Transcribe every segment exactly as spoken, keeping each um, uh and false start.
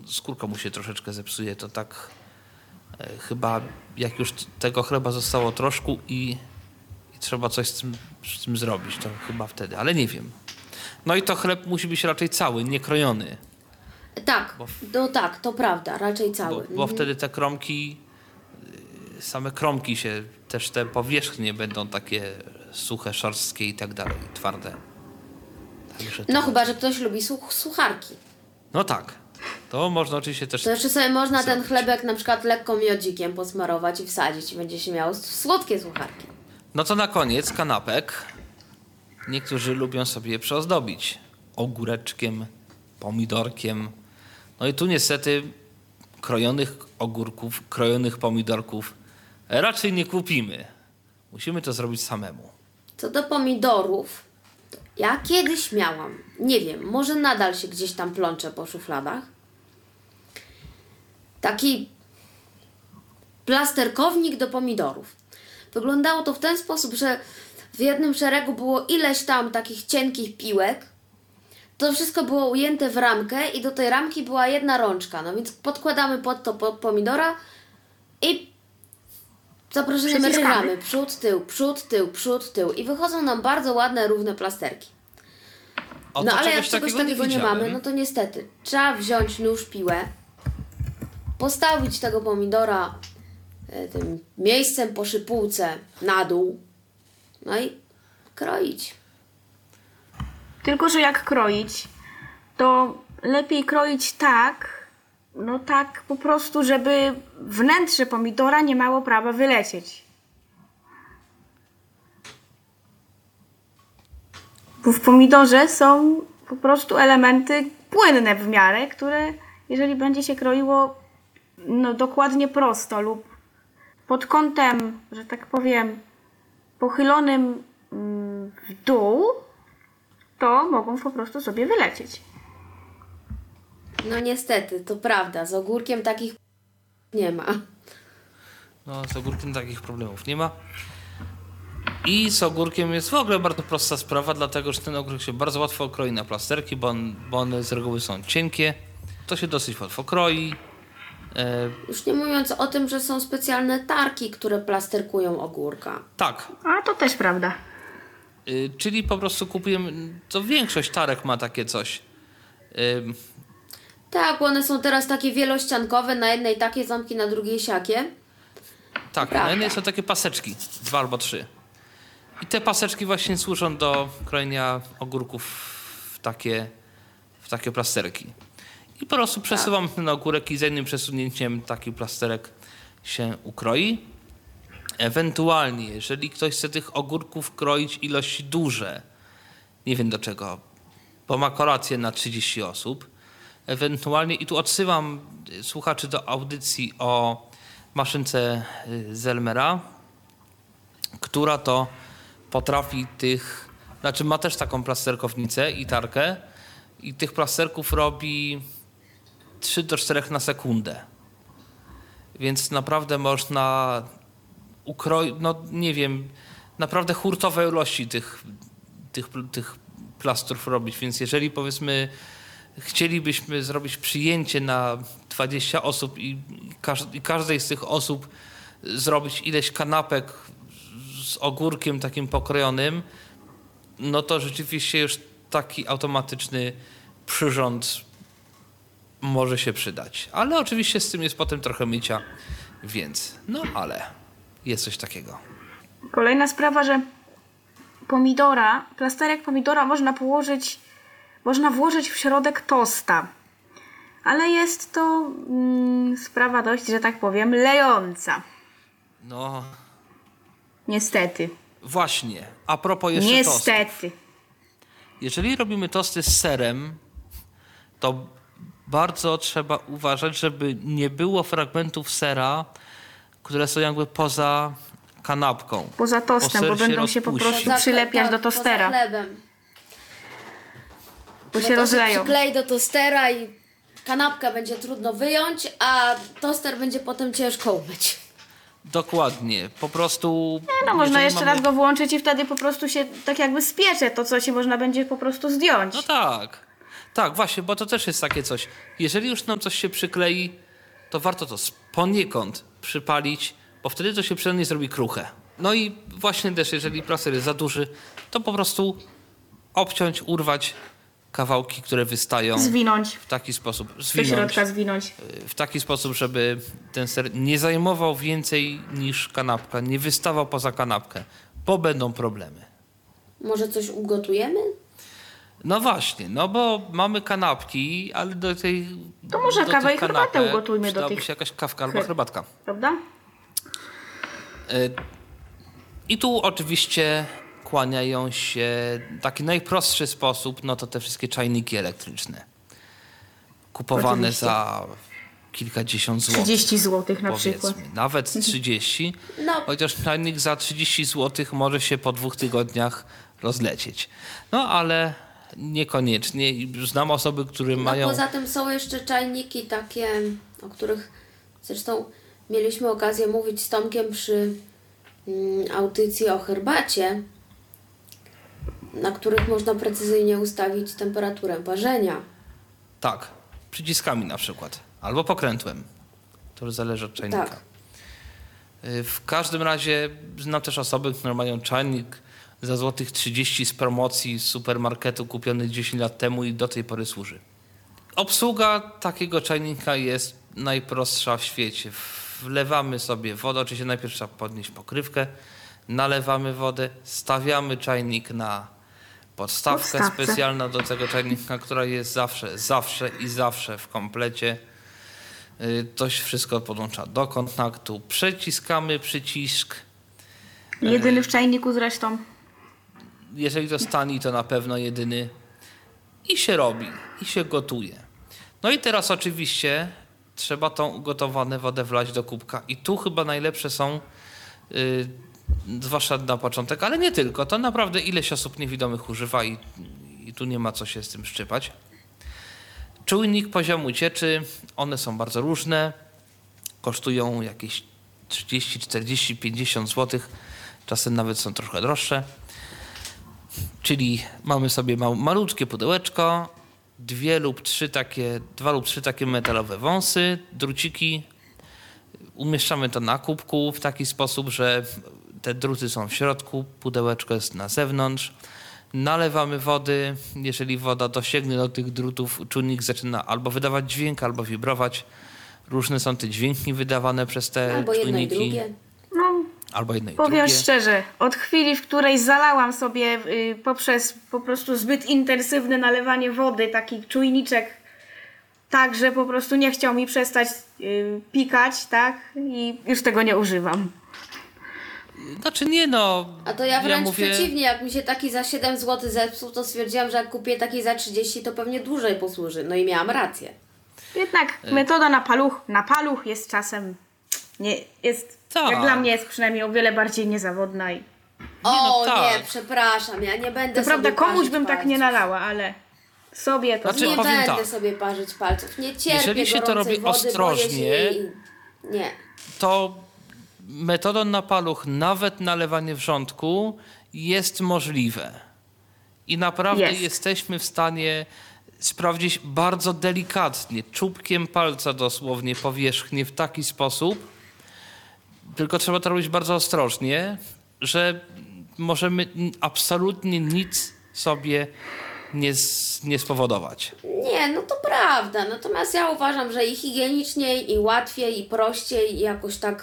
skórka mu się troszeczkę zepsuje, to tak e, chyba jak już t- tego chleba zostało troszkę i, i trzeba coś z tym, z tym zrobić, to chyba wtedy, ale nie wiem. No i to chleb musi być raczej cały, nie krojony. Tak, Bo, no tak, to prawda, raczej cały. bo, bo Mhm. wtedy te kromki, y, same kromki się, też te powierzchnie będą takie suche, szorstkie i tak dalej, twarde. Także to- No chyba, że ktoś lubi such- sucharki. No tak, to można oczywiście też... To jeszcze sobie można ten zrobić. chlebek na przykład lekko miodzikiem posmarować i wsadzić i będzie się miało słodkie sucharki. No to na koniec kanapek. Niektórzy lubią sobie je przyozdobić ogóreczkiem, pomidorkiem. No i tu niestety krojonych ogórków, krojonych pomidorków raczej nie kupimy. Musimy to zrobić samemu. Co do pomidorów, to ja kiedyś miałam, nie wiem, może nadal się gdzieś tam plączę po szufladach, taki plasterkownik do pomidorów. Wyglądało to w ten sposób, że w jednym szeregu było ileś tam takich cienkich piłek. To wszystko było ujęte w ramkę i do tej ramki była jedna rączka. No więc podkładamy pod to pod pomidora i zaproszeniem Przyciskamy. ryramy przód, tył, przód, tył, przód, tył i wychodzą nam bardzo ładne, równe plasterki. O, No to ale jak czegoś takiego nie, widziałem. mamy, no to niestety trzeba wziąć nóż, piłę, postawić tego pomidora e, tym miejscem po szypułce na dół, no i kroić. Tylko, że jak kroić, to lepiej kroić tak, no tak po prostu, żeby wnętrze pomidora nie miało prawa wylecieć. Bo w pomidorze są po prostu elementy płynne w miarę, które jeżeli będzie się kroiło no, dokładnie prosto lub pod kątem, że tak powiem, pochylonym mm, w dół, to mogą po prostu sobie wylecieć. No niestety, to prawda, z ogórkiem takich nie ma. No, z ogórkiem takich problemów nie ma. I z ogórkiem jest w ogóle bardzo prosta sprawa, dlatego że ten ogórek się bardzo łatwo kroi na plasterki, bo, on, bo one z reguły są cienkie. To się dosyć łatwo kroi. E, Już nie mówiąc o tym, że są specjalne tarki, które plasterkują ogórka. tak, A to też prawda. y, czyli po prostu kupujemy, to większość tarek ma takie coś. Y, Tak, bo one są teraz takie wielościankowe, na jednej takie zamki, na drugiej siakie. tak, Prawda. na jednej są takie paseczki, dwa albo trzy. I te paseczki właśnie służą do krojenia ogórków w takie, w takie plasterki. I po prostu przesuwam ten ogórek i z jednym przesunięciem taki plasterek się ukroi. Ewentualnie, jeżeli ktoś chce tych ogórków kroić ilości duże, nie wiem do czego, bo ma kolację na trzydzieści osób, ewentualnie, i tu odsyłam słuchaczy do audycji o maszynce Zelmera, która to potrafi tych, znaczy ma też taką plasterkownicę i tarkę i tych plasterków robi trzy do czterech na sekundę. Więc naprawdę można ukroić, no nie wiem, naprawdę hurtowe ilości tych, tych, tych plastrów robić. Więc jeżeli powiedzmy chcielibyśmy zrobić przyjęcie na dwadzieścia osób i, każ- i każdej z tych osób zrobić ileś kanapek z ogórkiem takim pokrojonym, no to rzeczywiście już taki automatyczny przyrząd może się przydać. Ale oczywiście z tym jest potem trochę mycia, więc no ale jest coś takiego. Kolejna sprawa, że pomidora, plasterek pomidora można położyć, można włożyć w środek tosta. Ale jest to mm, sprawa dość, że tak powiem, lejąca. No Niestety. właśnie, a propos jeszcze tostów. Niestety. Jeżeli robimy tosty z serem, to bardzo trzeba uważać, żeby nie było fragmentów sera, które są jakby poza kanapką. Poza tostem, ser bo się będą się po rozpuści. prostu przylepiać do tostera. Poza chlebem. Bo Bo się to rozleją. przyklei do tostera i kanapkę będzie trudno wyjąć, a toster będzie potem ciężko umyć. Dokładnie, po prostu... No można jeżeli jeszcze mamy- raz go włączyć i wtedy po prostu się tak jakby spiecze to, co się można będzie po prostu zdjąć. No tak. Tak, właśnie, bo to też jest takie coś. Jeżeli już nam coś się przyklei, to warto to poniekąd przypalić, bo wtedy to się przynajmniej zrobi kruche. No i właśnie też, jeżeli plaster jest za duży, to po prostu obciąć, urwać kawałki, które wystają. Zwinąć. W taki sposób. Do Zwinąć. środka zwinąć. W taki sposób, żeby ten ser nie zajmował więcej niż kanapka, nie wystawał poza kanapkę, bo będą problemy. Może coś ugotujemy? No właśnie, no bo mamy kanapki, ale do tej To może do kawę tych i herbatę kanapek ugotujmy do przydałaby tych się jakaś kawka albo chleb. herbatka. Prawda? Y, I tu oczywiście kłaniają się taki najprostszy sposób, no to te wszystkie czajniki elektryczne. Kupowane Oczywiście. za kilkadziesiąt złotych. trzydzieści złotych na Powiedzmy, przykład. nawet trzydzieści, No. chociaż czajnik za trzydzieści złotych może się po dwóch tygodniach rozlecieć. No ale niekoniecznie. I znam osoby, które No mają... poza tym są jeszcze czajniki takie, o których zresztą mieliśmy okazję mówić z Tomkiem przy mm, audycji o herbacie, na których można precyzyjnie ustawić temperaturę parzenia. Tak, przyciskami na przykład. Albo pokrętłem. To już zależy od czajnika. Tak. Y, W każdym razie znam też osoby, które mają czajnik za złotych trzydzieści z promocji z supermarketu kupiony dziesięć lat temu i do tej pory służy. Obsługa takiego czajnika jest najprostsza w świecie. Wlewamy sobie wodę, oczywiście najpierw trzeba podnieść pokrywkę, nalewamy wodę, stawiamy czajnik na podstawkę Podstawce. specjalną do tego czajnika, która jest zawsze, zawsze i zawsze w komplecie. Y, To się wszystko podłącza do kontaktu. Przeciskamy przycisk. Jedyny w czajniku zresztą. Jeżeli to stani, to na pewno jedyny. I się robi, i się gotuje. No i teraz oczywiście trzeba tą ugotowaną wodę wlać do kubka. I tu chyba najlepsze są, yy, zwłaszcza na początek, ale nie tylko. To naprawdę ileś osób niewidomych używa i, i tu nie ma co się z tym szczypać. Czujnik poziomu cieczy, one są bardzo różne. Kosztują jakieś trzydzieści, czterdzieści, pięćdziesiąt złotych. Czasem nawet są trochę droższe. Czyli mamy sobie mał, malutkie pudełeczko, dwie lub trzy takie, dwa lub trzy takie metalowe wąsy, druciki. Umieszczamy to na kubku w taki sposób, że te druty są w środku, pudełeczko jest na zewnątrz. Nalewamy wody. Jeżeli woda dosięgnie do tych drutów, czujnik zaczyna albo wydawać dźwięk, albo wibrować. Różne są te dźwięki wydawane przez te Albo jedno i czujniki. drugie. No, Albo jedno i powiem drugie. szczerze, od chwili, w której zalałam sobie y, poprzez po prostu zbyt intensywne nalewanie wody taki czujniczek, tak, że po prostu nie chciał mi przestać y, pikać, tak, i już tego nie używam. Znaczy nie no. A to ja wręcz mówię, przeciwnie, jak mi się taki za siedem złotych zepsuł, to stwierdziłam, że jak kupię taki za trzydzieści, to pewnie dłużej posłuży. No i miałam rację. Jednak Y. metoda na paluch, na paluch jest czasem, nie, jest, Tak. jak dla mnie jest przynajmniej o wiele bardziej niezawodna i O no nie, tak. przepraszam, ja nie będę to prawda sobie komuś parzyć bym tak palców. nie nalała, ale sobie to... Znaczy, Nie powiem będę tak. sobie parzyć palców. Nie cierpię Jeżeli się to gorącej robi wody, ostrożnie, boję się jej. Nie. to metodą na paluch nawet nalewanie wrzątku jest możliwe. I naprawdę Jest. jesteśmy w stanie sprawdzić bardzo delikatnie, czubkiem palca dosłownie powierzchnię w taki sposób, tylko trzeba to robić bardzo ostrożnie, że możemy absolutnie nic sobie nie, z, nie spowodować. Nie, no to prawda. Natomiast ja uważam, że i higieniczniej, i łatwiej, i prościej, i jakoś tak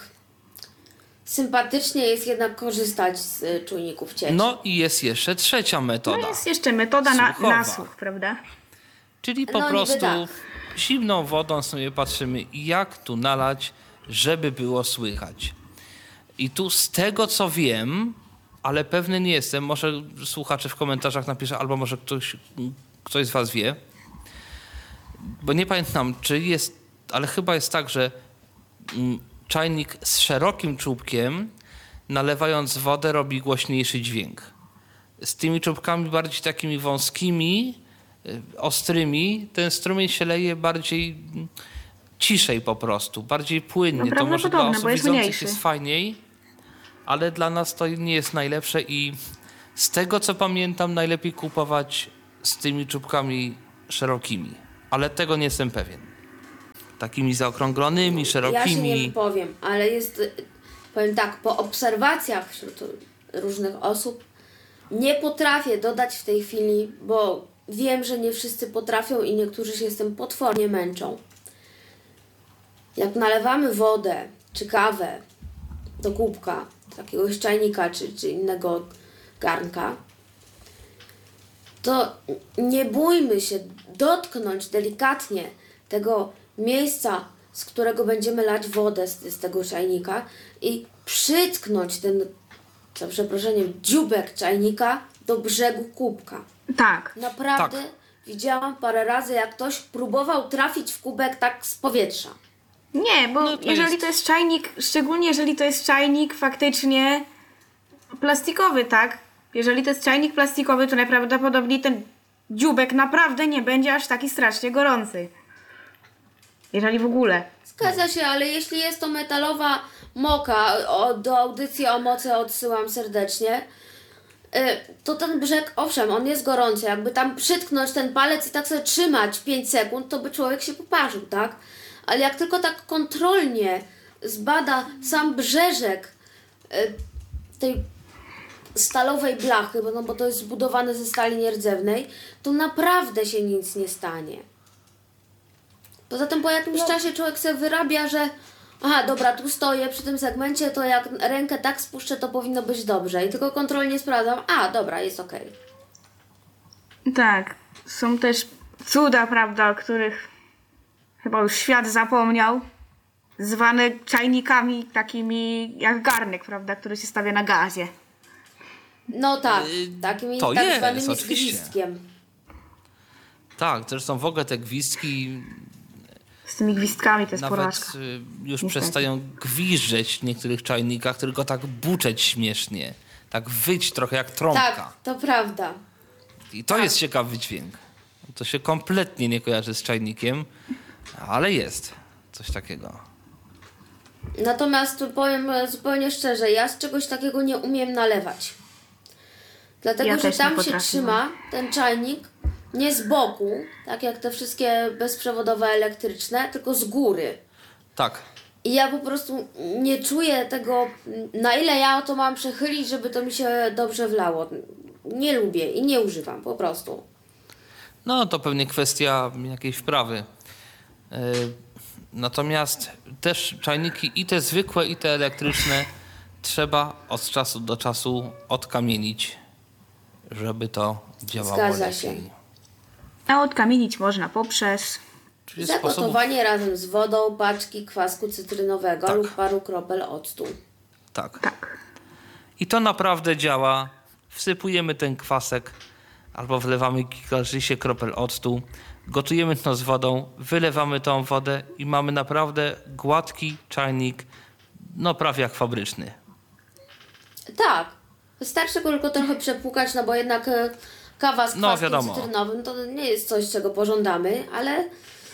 sympatycznie jest jednak korzystać z y, czujników cieci. No i jest jeszcze trzecia No metoda. jest jeszcze metoda na, Słuchowa. na słuch, prawda? Czyli po No, niby prostu tak. zimną wodą sobie patrzymy, jak tu nalać, żeby było słychać. I tu z tego, co wiem, ale pewny nie jestem, może słuchacze w komentarzach napisze, albo może ktoś, ktoś z was wie, bo nie pamiętam, czy jest, ale chyba jest tak, że mm, czajnik z szerokim czubkiem, nalewając wodę, robi głośniejszy dźwięk. Z tymi czubkami bardziej takimi wąskimi, y, ostrymi, ten strumień się leje bardziej mm, ciszej po prostu, bardziej płynnie. No, To może dla prawdopodobne, osób bo jest widzących mniejszy. jest fajniej, ale dla nas to nie jest najlepsze i z tego, co pamiętam, najlepiej kupować z tymi czubkami szerokimi, ale tego nie jestem pewien. Takimi zaokrąglonymi, szerokimi. Ja się nie wypowiem, ale jest, powiem tak, po obserwacjach wśród różnych osób nie potrafię dodać w tej chwili, bo wiem, że nie wszyscy potrafią i niektórzy się z tym potwornie męczą. Jak nalewamy wodę czy kawę do kubka, jakiegoś czajnika czy, czy innego garnka, to nie bójmy się dotknąć delikatnie tego miejsca, z którego będziemy lać wodę z, z tego czajnika i przytknąć ten, za przeproszeniem, dzióbek czajnika do brzegu kubka. Tak. Naprawdę Tak. widziałam parę razy, jak ktoś próbował trafić w kubek tak z powietrza. Nie, bo No to jeżeli jest- to jest czajnik, szczególnie jeżeli to jest czajnik faktycznie plastikowy, tak? Jeżeli to jest czajnik plastikowy, to najprawdopodobniej ten dzióbek naprawdę nie będzie aż taki strasznie gorący. Jeżeli w ogóle. Zgadza się, ale jeśli jest to metalowa moka, o, do audycji o mocy odsyłam serdecznie, y, to ten brzeg, owszem, on jest gorący. Jakby tam przytknąć ten palec i tak sobie trzymać pięć sekund, to by człowiek się poparzył, tak? Ale jak tylko tak kontrolnie zbada sam brzeżek y, tej stalowej blachy, bo, no, bo to jest zbudowane ze stali nierdzewnej, to naprawdę się nic nie stanie. Poza tym po jakimś czasie człowiek sobie wyrabia, że aha, dobra, tu stoję przy tym segmencie, to jak rękę tak spuszczę, to powinno być dobrze. I tylko kontrolnie sprawdzam, a dobra, jest okej. Tak. Są też cuda, prawda, o których chyba już świat zapomniał. Zwane czajnikami takimi jak garnek, prawda, który się stawia na gazie. No tak, Yy, takimi to tak jest, zwanymi oczywiście. gwizdkiem. Tak, zresztą w ogóle te gwizdki Z tymi gwizdkami to jest nawet porażka. y, już Niestety. przestają gwiżdżeć w niektórych czajnikach, tylko tak buczeć śmiesznie. Tak wyć trochę jak trąbka. Tak, to prawda. I to jest ciekawy dźwięk. To się kompletnie nie kojarzy z czajnikiem, ale jest coś takiego. Natomiast powiem e, zupełnie szczerze, ja z czegoś takiego nie umiem nalewać. Dlatego, Ja że też nie tam się potrafię. trzyma ten czajnik nie z boku, tak jak te wszystkie bezprzewodowe elektryczne, tylko z góry. Tak. I ja po prostu nie czuję tego, na ile ja to mam przechylić, żeby to mi się dobrze wlało. Nie lubię i nie używam po prostu. No to pewnie kwestia jakiejś wprawy. Yy, Natomiast też czajniki i te zwykłe, i te elektryczne trzeba od czasu do czasu odkamienić, żeby to działało Zgadza lepiej. się. A odkamienić można poprzez... Czyli sposobów... Zagotowanie razem z wodą paczki kwasku cytrynowego Tak. lub paru kropel octu. Tak. Tak. I to naprawdę działa. Wsypujemy ten kwasek albo wlewamy kilkadziesiąt kropel octu, gotujemy to z wodą, wylewamy tą wodę i mamy naprawdę gładki czajnik, no prawie jak fabryczny. Tak. Wystarczy go tylko trochę przepłukać, no bo jednak e, kawa z No, kwaskiem wiadomo. cytrynowym to nie jest coś, czego pożądamy, ale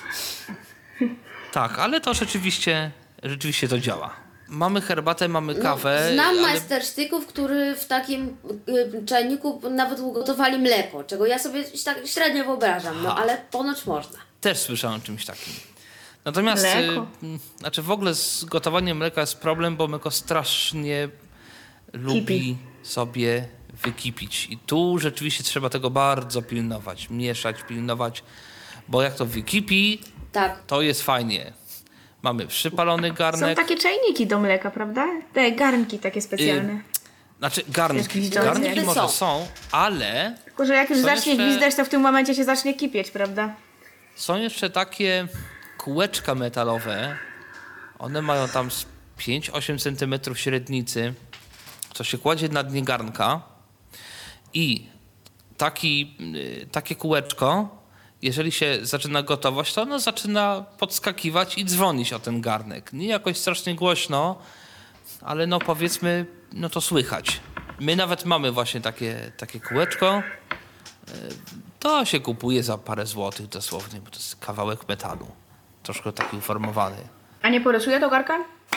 Tak, ale to rzeczywiście, rzeczywiście to działa. Mamy herbatę, mamy kawę. znam ale majstersztyków, który w takim y, czajniku nawet ugotowali mleko, czego ja sobie tak średnio wyobrażam, no Ha. ale ponoć można. też słyszałem o czymś takim. Natomiast y, Mleko? m, znaczy w ogóle z gotowaniem mleka jest problem, bo mleko strasznie lubi sobie wykipić. I tu rzeczywiście trzeba tego bardzo pilnować, mieszać, pilnować, bo jak to wykipi, Tak. to jest fajnie. Mamy przypalony Są garnek. takie czajniki do mleka, prawda? Te garnki takie specjalne. Y, Znaczy garnki, gwizdzące. garnki Niby może są. są, ale Tylko, że jak już są zacznie jeszcze- gwizdać, to w tym momencie się zacznie kipieć, prawda? są jeszcze takie kółeczka metalowe. One mają tam z pięć osiem centymetrów średnicy, co się kładzie na dnie garnka i taki, y, takie kółeczko, jeżeli się zaczyna gotować, to ono zaczyna podskakiwać i dzwonić o ten garnek. Nie jakoś strasznie głośno, ale no powiedzmy, no to słychać. My nawet mamy właśnie takie, takie kółeczko. Y, To się kupuje za parę złotych dosłownie, bo to jest kawałek metalu. Troszkę taki uformowany. A nie porysuje to garka?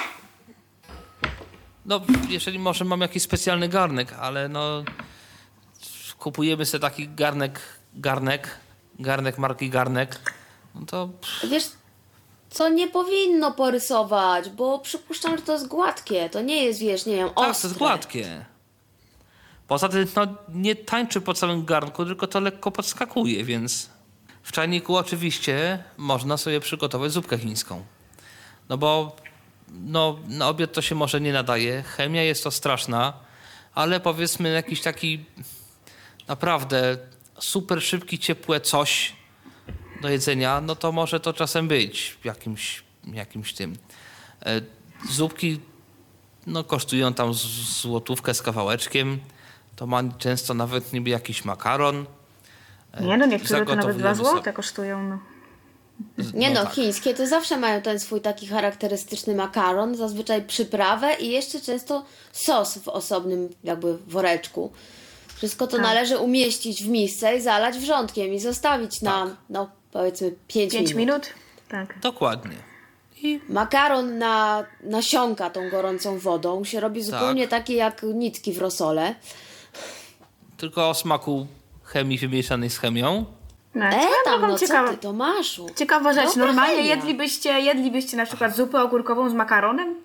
No, jeżeli może mam jakiś specjalny garnek, ale no kupujemy sobie taki garnek, garnek garnek marki Garnek, no to Wiesz, co nie powinno porysować, bo przypuszczam, że to jest gładkie. To nie jest, wiesz, nie wiem, ostre. tak, to jest gładkie. Poza tym no, nie tańczy po całym garnku, tylko to lekko podskakuje, więc w czajniku oczywiście można sobie przygotować zupkę chińską. No bo no, na obiad to się może nie nadaje, chemia jest to straszna, ale powiedzmy jakiś taki naprawdę super szybki, ciepłe coś do jedzenia, no to może to czasem być jakimś, jakimś tym. E, Zupki no, kosztują tam z- złotówkę z kawałeczkiem. To ma często nawet niby jakiś makaron. E, Nie no, niektóre to nawet dwa zagotowujemy złote sobie- kosztują. No. Nie no, tak. chińskie to zawsze mają ten swój taki charakterystyczny makaron, zazwyczaj przyprawę i jeszcze często sos w osobnym jakby woreczku. Wszystko to Tak. należy umieścić w misce i zalać wrzątkiem i zostawić na, Tak. no powiedzmy pięć Pięć minut. minut? Tak. Dokładnie. I Makaron na, nasiąka tą gorącą wodą, się robi zupełnie taki jak nitki w rosole. tylko o smaku chemii wymieszanej z chemią. No, E, swoją tam, drogą no co ciekawa, ty, Tomaszu? ciekawa rzecz. Dobra Normalnie chemia. jedlibyście, jedlibyście na przykład zupę ogórkową z makaronem?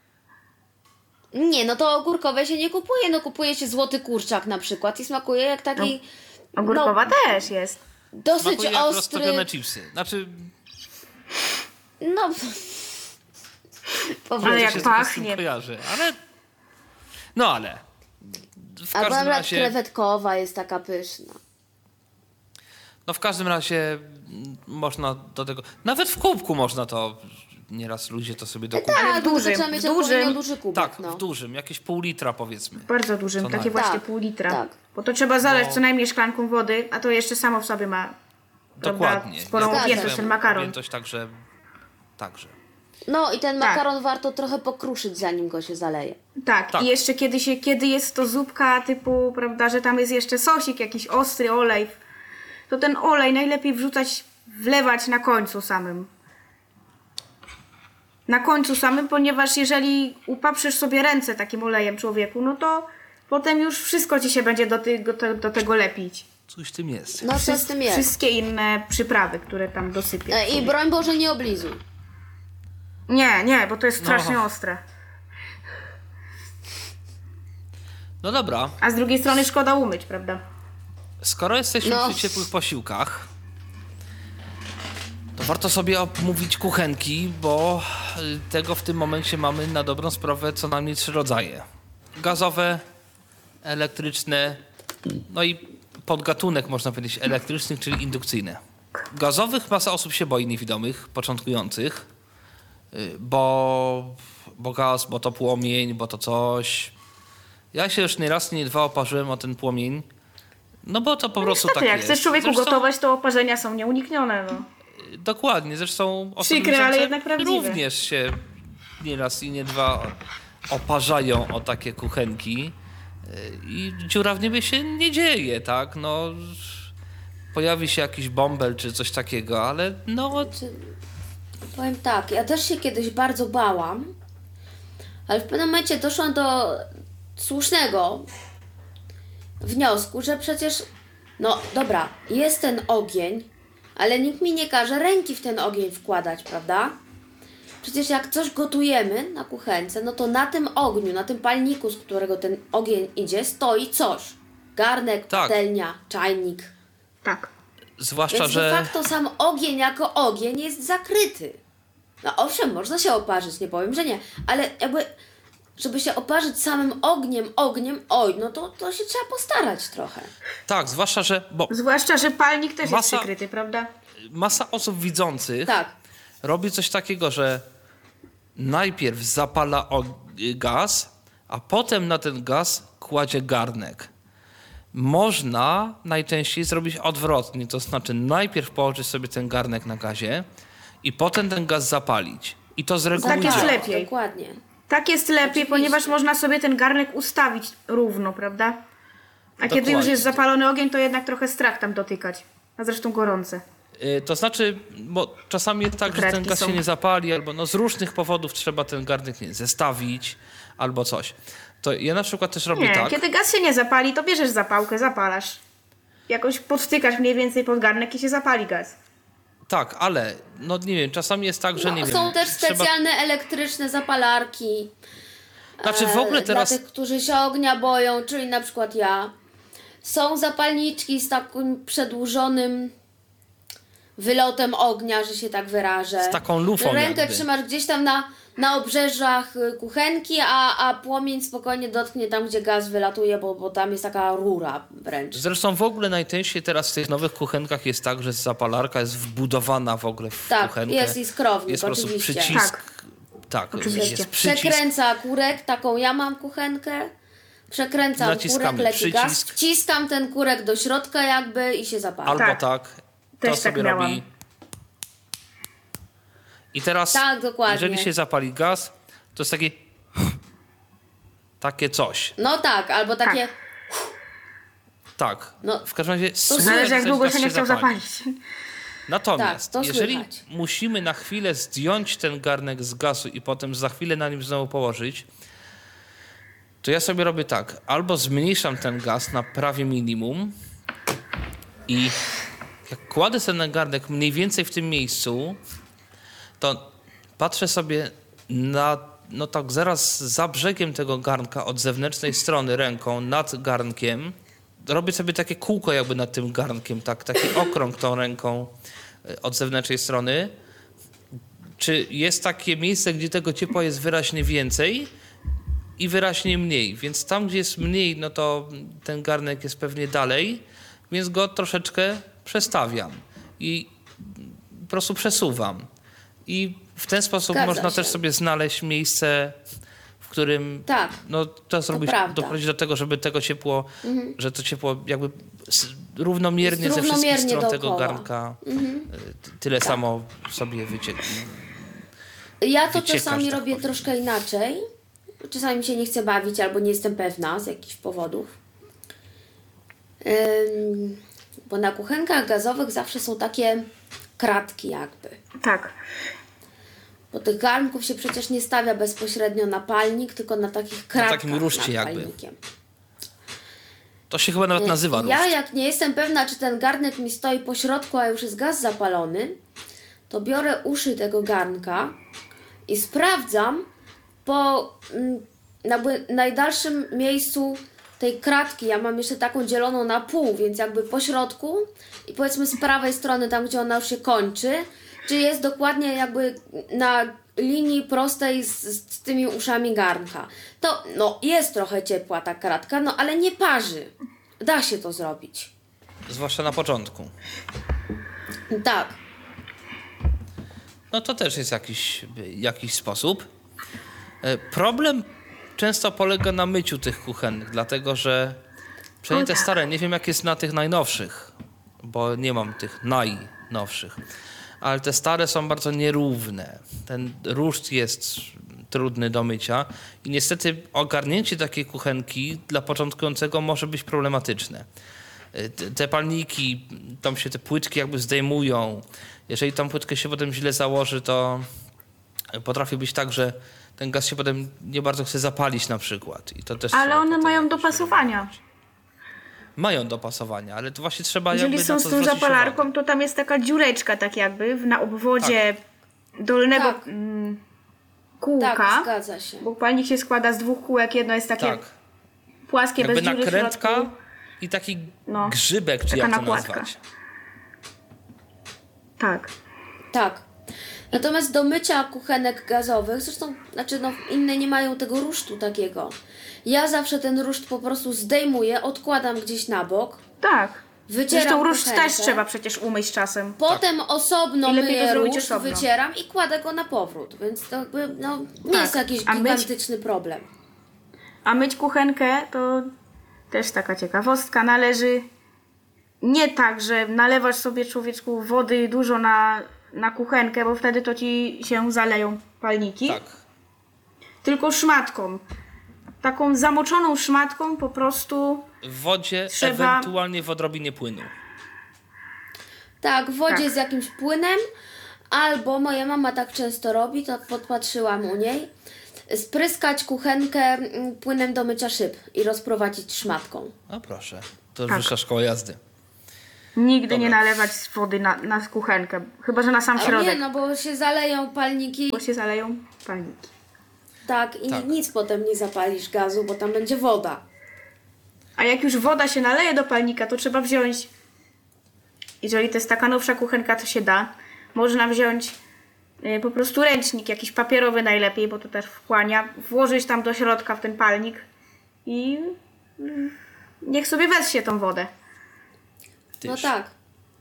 Nie, no to ogórkowe się nie kupuje, no kupuje się złoty kurczak na przykład i smakuje jak taki Ogórkowa no, też jest. dosyć Smakuje jak ostry. roztopione chipsy. Znaczy, No. Ale Powiedzmy. jak się tylko z tym pachnie. kojarzy, ale... No ale... W Albo każdym nawet razie... krewetkowa jest taka pyszna. No w każdym razie mm, można do tego... Nawet w kubku można to... Nieraz ludzie to sobie do kubku... Tak, w tylko dużym, trzeba mieć w dużym. odpowiednio duży kubek. Tak, no. w dużym. Jakieś pół litra powiedzmy. Bardzo dużym, Co takie najmniej. właśnie Tak, pół litra. tak. Bo to trzeba zalać No. co najmniej szklanką wody, a to jeszcze samo w sobie ma prawda, Dokładnie. sporą Zgadza objętość się. ten makaron. Objętość także... Także. No i ten Tak. makaron warto trochę pokruszyć, zanim go się zaleje. Tak, Tak. i jeszcze kiedy, się, kiedy jest to zupka typu, prawda, że tam jest jeszcze sosik, jakiś ostry olej, to ten olej najlepiej wrzucać, wlewać na końcu samym. Na końcu samym, ponieważ jeżeli upaprzysz sobie ręce takim olejem człowieku, no to potem już wszystko ci się będzie do, ty, do, te- do tego lepić. Coś w tym jest. No co z tym jest? Wszystkie inne przyprawy, które tam dosypiesz. E, I broń Boże nie oblizuj. Nie, nie, bo to jest strasznie No. ostre. No dobra. A z drugiej strony szkoda umyć, prawda? Skoro jesteśmy No. przy ciepłych posiłkach, to warto sobie omówić kuchenki, bo y, tego w tym momencie mamy na dobrą sprawę co najmniej trzy rodzaje. Gazowe, elektryczne, no i podgatunek można powiedzieć elektrycznych, czyli indukcyjne. Gazowych masa osób się boi niewidomych, początkujących, y, bo, bo gaz, bo to płomień, bo to coś. Ja się już nie raz, nie dwa oparzyłem o ten płomień, no bo to po prostu Niestety, tak jak jest. chcesz człowieku Zresztą- gotować, to oparzenia są nieuniknione. No. Dokładnie, zresztą osoby Przykre, ale widzące jednak prawdziwe. również się nie raz i nie dwa oparzają o takie kuchenki yy, i dziura w niebie się nie dzieje, tak? No, pojawi się jakiś bąbel czy coś takiego, ale no Powiem tak, ja też się kiedyś bardzo bałam, ale w pewnym momencie doszłam do słusznego wniosku, że przecież, no dobra, jest ten ogień, ale nikt mi nie każe ręki w ten ogień wkładać, prawda? Przecież jak coś gotujemy na kuchence, no to na tym ogniu, na tym palniku, z którego ten ogień idzie, stoi coś. Garnek, Tak. patelnia, czajnik. Tak. zwłaszcza, Więc de że facto sam ogień jako ogień jest zakryty. No owszem, można się oparzyć, nie powiem, że nie, ale jakby, żeby się oparzyć samym ogniem, ogniem, oj, no to, to się trzeba postarać trochę. tak, zwłaszcza, że bo Zwłaszcza, że palnik też jest Masa- przykryty, prawda? masa osób widzących Tak, robi coś takiego, że najpierw zapala og- gaz, a potem na ten gaz kładzie garnek. Można najczęściej zrobić odwrotnie, to znaczy najpierw położyć sobie ten garnek na gazie i potem ten gaz zapalić. I to z reguły Tak jest działa. lepiej. dokładnie. Tak jest lepiej, Oczywiście. ponieważ można sobie ten garnek ustawić równo, prawda? A kiedy już Dokładnie. jest zapalony ogień, to jednak trochę strach tam dotykać. A zresztą gorące. Y, To znaczy, bo czasami jest tak, że ten Kredki gaz są. się nie zapali, albo no z różnych powodów trzeba ten garnek nie zestawić, albo coś. To ja na przykład też robię Nie, tak. kiedy gaz się nie zapali, to bierzesz zapałkę, zapalasz. jakoś podstykasz mniej więcej pod garnek i się zapali gaz. Tak, ale no nie wiem, czasami jest tak, że No, nie wiem. są też trzeba- specjalne elektryczne zapalarki. Znaczy w ogóle e, teraz... Dla tych, którzy się ognia boją, czyli na przykład ja. Są zapalniczki z takim przedłużonym wylotem ognia, że się tak wyrażę. Z taką lufą Rękę jakby. trzymasz gdzieś tam na, na obrzeżach y, kuchenki, a, a płomień spokojnie dotknie tam, gdzie gaz wylatuje, bo, bo tam jest taka rura wręcz. Zresztą w ogóle najczęściej teraz w tych nowych kuchenkach jest tak, że zapalarka jest wbudowana w ogóle w Tak, kuchenkę. jest i skrownik, Jest po prostu oczywiście. przycisk. Tak. Tak, Oczywiście. jest przycisk. Przekręca kurek, taką ja mam kuchenkę. Przekręcam Naciskamy kurek, leci gaz, przycisk. wciskam ten kurek do środka jakby i się zapala. Albo tak. Tak. To Też tak sobie miałam. robi. I teraz, Tak, dokładnie. jeżeli się zapali gaz, to jest takie takie coś. No tak, albo takie... Tak. No, w każdym razie słychać, Zależy jak że długo gaz się nie chciał zapali. zapalić. Natomiast, Tak, to jeżeli słychać. musimy na chwilę zdjąć ten garnek z gazu i potem za chwilę na nim znowu położyć, to ja sobie robię tak. Albo zmniejszam ten gaz na prawie minimum i jak kładę sobie ten garnek mniej więcej w tym miejscu, to patrzę sobie na, no tak zaraz za brzegiem tego garnka od zewnętrznej strony ręką nad garnkiem. Robię sobie takie kółko jakby nad tym garnkiem, tak, taki okrąg tą ręką y, od zewnętrznej strony. Czy jest takie miejsce, gdzie tego ciepła jest wyraźnie więcej i wyraźnie mniej. Więc tam, gdzie jest mniej, no to ten garnek jest pewnie dalej, więc go troszeczkę przestawiam i po prostu przesuwam. I w ten sposób Zgadza można się. też sobie znaleźć miejsce, w którym Tak, no, to zrobić, prawda. doprowadzić do tego, żeby tego ciepło, że to ciepło jakby s- równomiernie Jest ze wszystkich równomiernie stron tego dookoła. garnka y, tyle samo sobie wycieknie. Ja to Wycieka, czasami że tak robię powiem. troszkę inaczej. Czasami mi się nie chce bawić albo nie jestem pewna z jakichś powodów. Ym, bo na kuchenkach gazowych zawsze są takie kratki jakby. Tak. Bo tych garnków się przecież nie stawia bezpośrednio na palnik, tylko na takich kratkach takim ruszcie nad jakby. palnikiem. To się chyba nawet nazywa Ja ruszt. jak nie jestem pewna, czy ten garnek mi stoi po środku, a już jest gaz zapalony, to biorę uszy tego garnka i sprawdzam po mm, jakby najdalszym miejscu tej kratki. Ja mam jeszcze taką dzieloną na pół, więc jakby po środku i powiedzmy z prawej strony, tam gdzie ona już się kończy, czy jest dokładnie jakby na linii prostej z, z tymi uszami garnka. To no jest trochę ciepła ta kratka, no ale nie parzy. Da się to zrobić. Zwłaszcza na początku. Tak. No to też jest jakiś, jakiś sposób. E, Problem często polega na myciu tych kuchenek, dlatego że przynajmniej te stare, nie wiem jak jest na tych najnowszych, bo nie mam tych najnowszych, ale te stare są bardzo nierówne. Ten ruszt jest trudny do mycia i niestety ogarnięcie takiej kuchenki dla początkującego może być problematyczne. E, Te, te palniki, tam się te płytki jakby zdejmują. Jeżeli tą płytkę się potem źle założy, to potrafi być tak, że ten gaz się potem nie bardzo chce zapalić na przykład. I to też Ale trzeba one potem mają jakoś dopasowania. wyrównać. Mają dopasowania, ale to właśnie trzeba Jeżeli jakby są na z to tą zwrócić zapalarką, uwagę. to tam jest taka dziureczka tak jakby w- na obwodzie dolnego Tak. mm, kółka. Tak, zgadza się. Bo palnik się składa z dwóch kółek, jedno jest takie Tak, płaskie, jakby bez dziury w nakrętka środku. i taki No, grzybek, czy taka jak to nakładka. nazwać. Tak. Tak. Natomiast do mycia kuchenek gazowych, zresztą, znaczy no inne nie mają tego rusztu takiego. Ja zawsze ten ruszt po prostu zdejmuję, odkładam gdzieś na bok, Tak. wycieram Zresztą ruszt kuchenkę, też trzeba przecież umyć czasem. potem osobno I lepiej to myję zrobić ruszt, osobno. wycieram i kładę go na powrót, więc to jakby no, nie Tak. jest jakiś A myć- gigantyczny problem. A myć kuchenkę to też taka ciekawostka. Należy nie tak, że nalewasz sobie człowieczku wody dużo na, na kuchenkę, bo wtedy to ci się zaleją palniki. Tak. Tylko szmatką. Taką zamoczoną szmatką po prostu. W wodzie, Trzeba- ewentualnie w odrobinie płynu. Tak, w wodzie Tak. z jakimś płynem, albo moja mama tak często robi, to podpatrzyłam u niej, spryskać kuchenkę mm, płynem do mycia szyb i rozprowadzić szmatką. No proszę, to już Tak. wyższa szkoła jazdy. Nigdy Dobra. nie nalewać z wody na, na kuchenkę, chyba że na sam A środek, nie, no bo się zaleją palniki. bo się zaleją palniki. Tak, i Tak. nic potem nie zapalisz gazu, bo tam będzie woda. A jak już woda się naleje do palnika, to trzeba wziąć, jeżeli to jest taka nowsza kuchenka, to się da, można wziąć y, po prostu ręcznik, jakiś papierowy najlepiej, bo to też wchłania, włożyć tam do środka w ten palnik i y, niech sobie weźmie tą wodę. No Tyż. tak.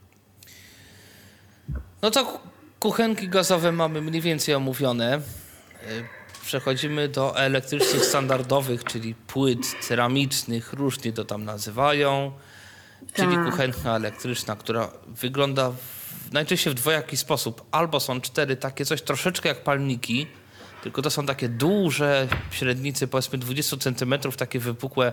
No to ku- kuchenki gazowe mamy mniej więcej omówione. Y, Przechodzimy do elektrycznych standardowych, czyli płyt ceramicznych, różnie to tam nazywają. Czyli Tak. kuchenka elektryczna, która wygląda w, najczęściej w dwojaki sposób. Albo są cztery takie coś troszeczkę jak palniki, tylko to są takie duże średnicy, powiedzmy dwadzieścia centymetrów, takie wypukłe,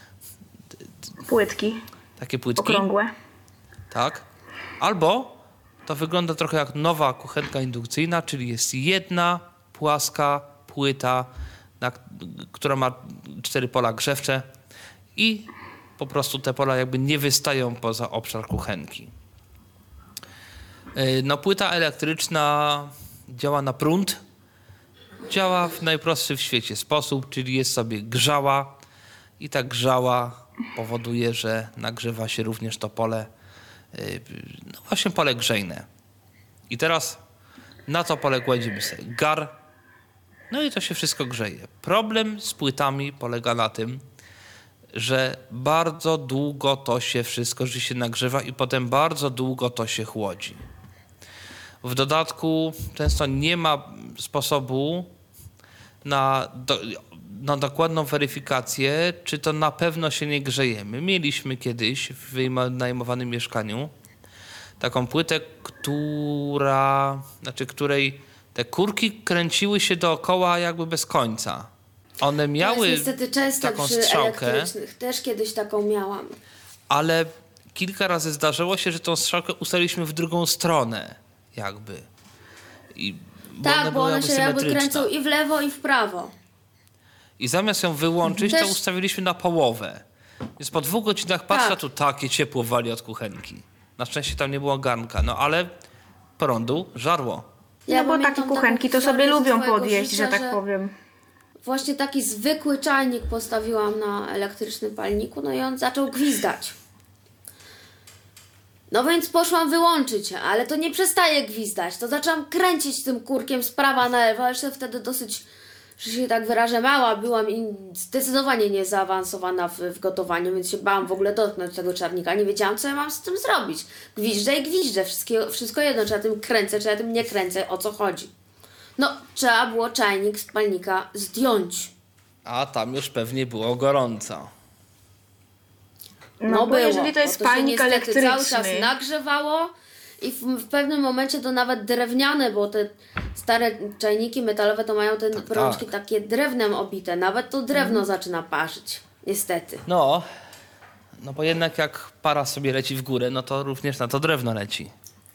Płytki takie płytki. okrągłe. Tak. Albo to wygląda trochę jak nowa kuchenka indukcyjna, czyli jest jedna płaska płyta, na, która ma cztery pola grzewcze i po prostu te pola jakby nie wystają poza obszar kuchenki. Yy, No płyta elektryczna działa na prąd. Działa w najprostszy w świecie sposób, czyli jest sobie grzała i ta grzała powoduje, że nagrzewa się również to pole, yy, no właśnie pole grzejne. I teraz na to pole kładziemy sobie gar, no i to się wszystko grzeje. Problem z płytami polega na tym, że bardzo długo to się wszystko, że się nagrzewa i potem bardzo długo to się chłodzi. W dodatku często nie ma sposobu na, do, na dokładną weryfikację, czy to na pewno się nie grzejemy. Mieliśmy kiedyś w wynajmowanym mieszkaniu taką płytę, która, znaczy której te kurki kręciły się dookoła jakby bez końca. One To miały jest niestety często taką przy strzałkę, elektrycznych. Też kiedyś taką miałam. ale kilka razy zdarzyło się, że tą strzałkę ustawiliśmy w drugą stronę jakby. I, bo Tak, ona bo była one jakby się jakby symetryczna. kręcą i w lewo, i w prawo. I zamiast ją wyłączyć, Też- to ustawiliśmy na połowę. Więc po dwóch godzinach patrzę, Tak. tu takie ciepło wali od kuchenki. Na szczęście tam nie było garnka, no ale prądu żarło. Ja No bo pamiętam takie taką kuchenki to historię sobie ze lubią swojego podjeść, życia, że tak powiem. Właśnie taki zwykły czajnik postawiłam na elektrycznym palniku, no i on zaczął gwizdać. No więc poszłam wyłączyć, ale to nie przestaje gwizdać. To zaczęłam kręcić tym kurkiem z prawa na lewo, jeszcze wtedy dosyć, że się tak wyrażę, mała byłam i zdecydowanie nie zaawansowana w, w gotowaniu, więc się bałam w ogóle dotknąć tego czarnika. Nie wiedziałam, co ja mam z tym zrobić. Gwiżdżę i gwiżdżę. Wszystkiego, wszystko jedno, czy ja tym kręcę, czy ja tym nie kręcę, o co chodzi. No, trzeba było czajnik z palnika zdjąć. A tam już pewnie było gorąco. No, bo było, jeżeli to jest bo się palnik niestety elektryczny, cały czas nagrzewało i w, w pewnym momencie to nawet drewniane, bo te stare czajniki metalowe to mają te Tak, rączki tak. takie drewnem obite. Nawet to drewno zaczyna parzyć. Niestety. No, no bo jednak jak para sobie leci w górę, no to również na to drewno leci.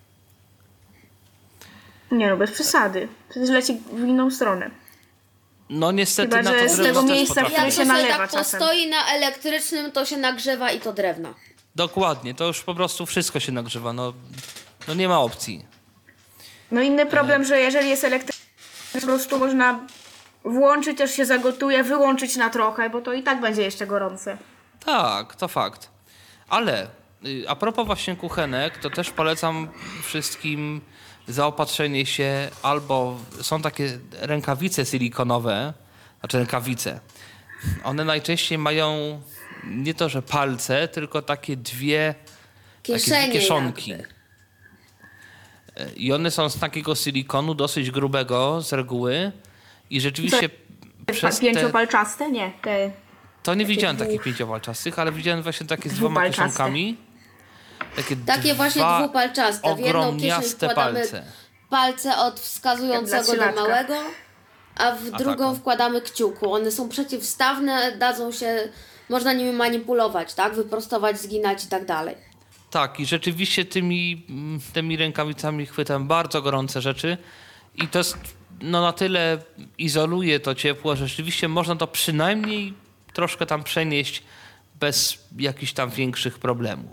nie no, bez przesady. Przecież leci w inną stronę. No niestety Chyba, na że to z drewno tego też miejsca, w potrafi. którym Jak się to sobie nalewa tak czasem. postoi na elektrycznym, to się nagrzewa i to drewno. Dokładnie, to już po prostu wszystko się nagrzewa. No, no nie ma opcji. No inny problem, że jeżeli jest elektryczny, po prostu można włączyć, aż się zagotuje, wyłączyć na trochę, bo to i tak będzie jeszcze gorące. Tak, to fakt. Ale y, a propos właśnie kuchenek, to też polecam wszystkim zaopatrzenie się albo są takie rękawice silikonowe, znaczy rękawice. One najczęściej mają nie to, że palce, tylko takie dwie Kieszenie takie dwie kieszonki. jakby. Y, I one są z takiego silikonu dosyć grubego z reguły i rzeczywiście przez te... Pięciopalczaste? Nie. Te... To nie widziałem dwóch. takich pięciowalczastych, ale widziałem właśnie takie z dwoma Dwupalczaste. kieszonkami. Takie, Takie właśnie dwa dwupalczaste. W jedną kieszeń ogromniaste wkładamy palce. palce od Jak wskazującego dla do trzylatka. małego, a w A drugą tak. wkładamy kciuku. One są przeciwstawne, dadzą się, można nimi manipulować, tak? Wyprostować, zginać i tak dalej. Tak, i rzeczywiście tymi, mm, tymi rękawicami chwytam bardzo gorące rzeczy i to jest, no na tyle izoluje to ciepło, że rzeczywiście można to przynajmniej troszkę tam przenieść bez jakichś tam większych problemów.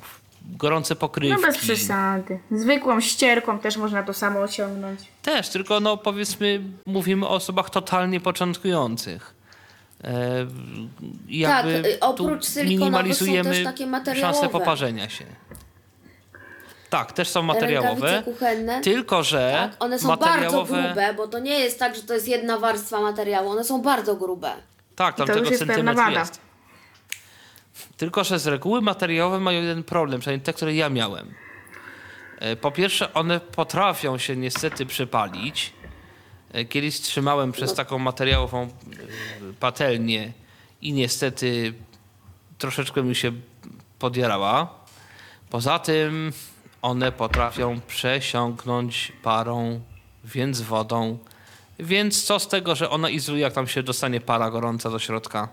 gorące No pokrywki. bez przesady. Zwykłą ścierką też można to samo osiągnąć. Też, tylko no powiedzmy, mówimy o osobach totalnie początkujących. E, jakby Tak, y, oprócz tu silikonowych minimalizujemy są też takie materiałowe. szansę poparzenia się. Tak, też są materiałowe. Rękawice kuchenne. Tylko, że Tak, one są materiałowe... bardzo grube, bo to nie jest tak, że to jest jedna warstwa materiału. One są bardzo grube. Tak, tam I to tego już jest pewna centymetr wada. jest. Tylko, że z reguły materiałowe mają jeden problem, przynajmniej te, które ja miałem. E, Po pierwsze, one potrafią się niestety przepalić. E, Kiedyś trzymałem przez taką materiałową e, patelnię i niestety troszeczkę mi się podjarała. Poza tym one potrafią przesiąknąć parą, więc wodą. Więc co z tego, że ona izoluje, jak tam się dostanie para gorąca do środka.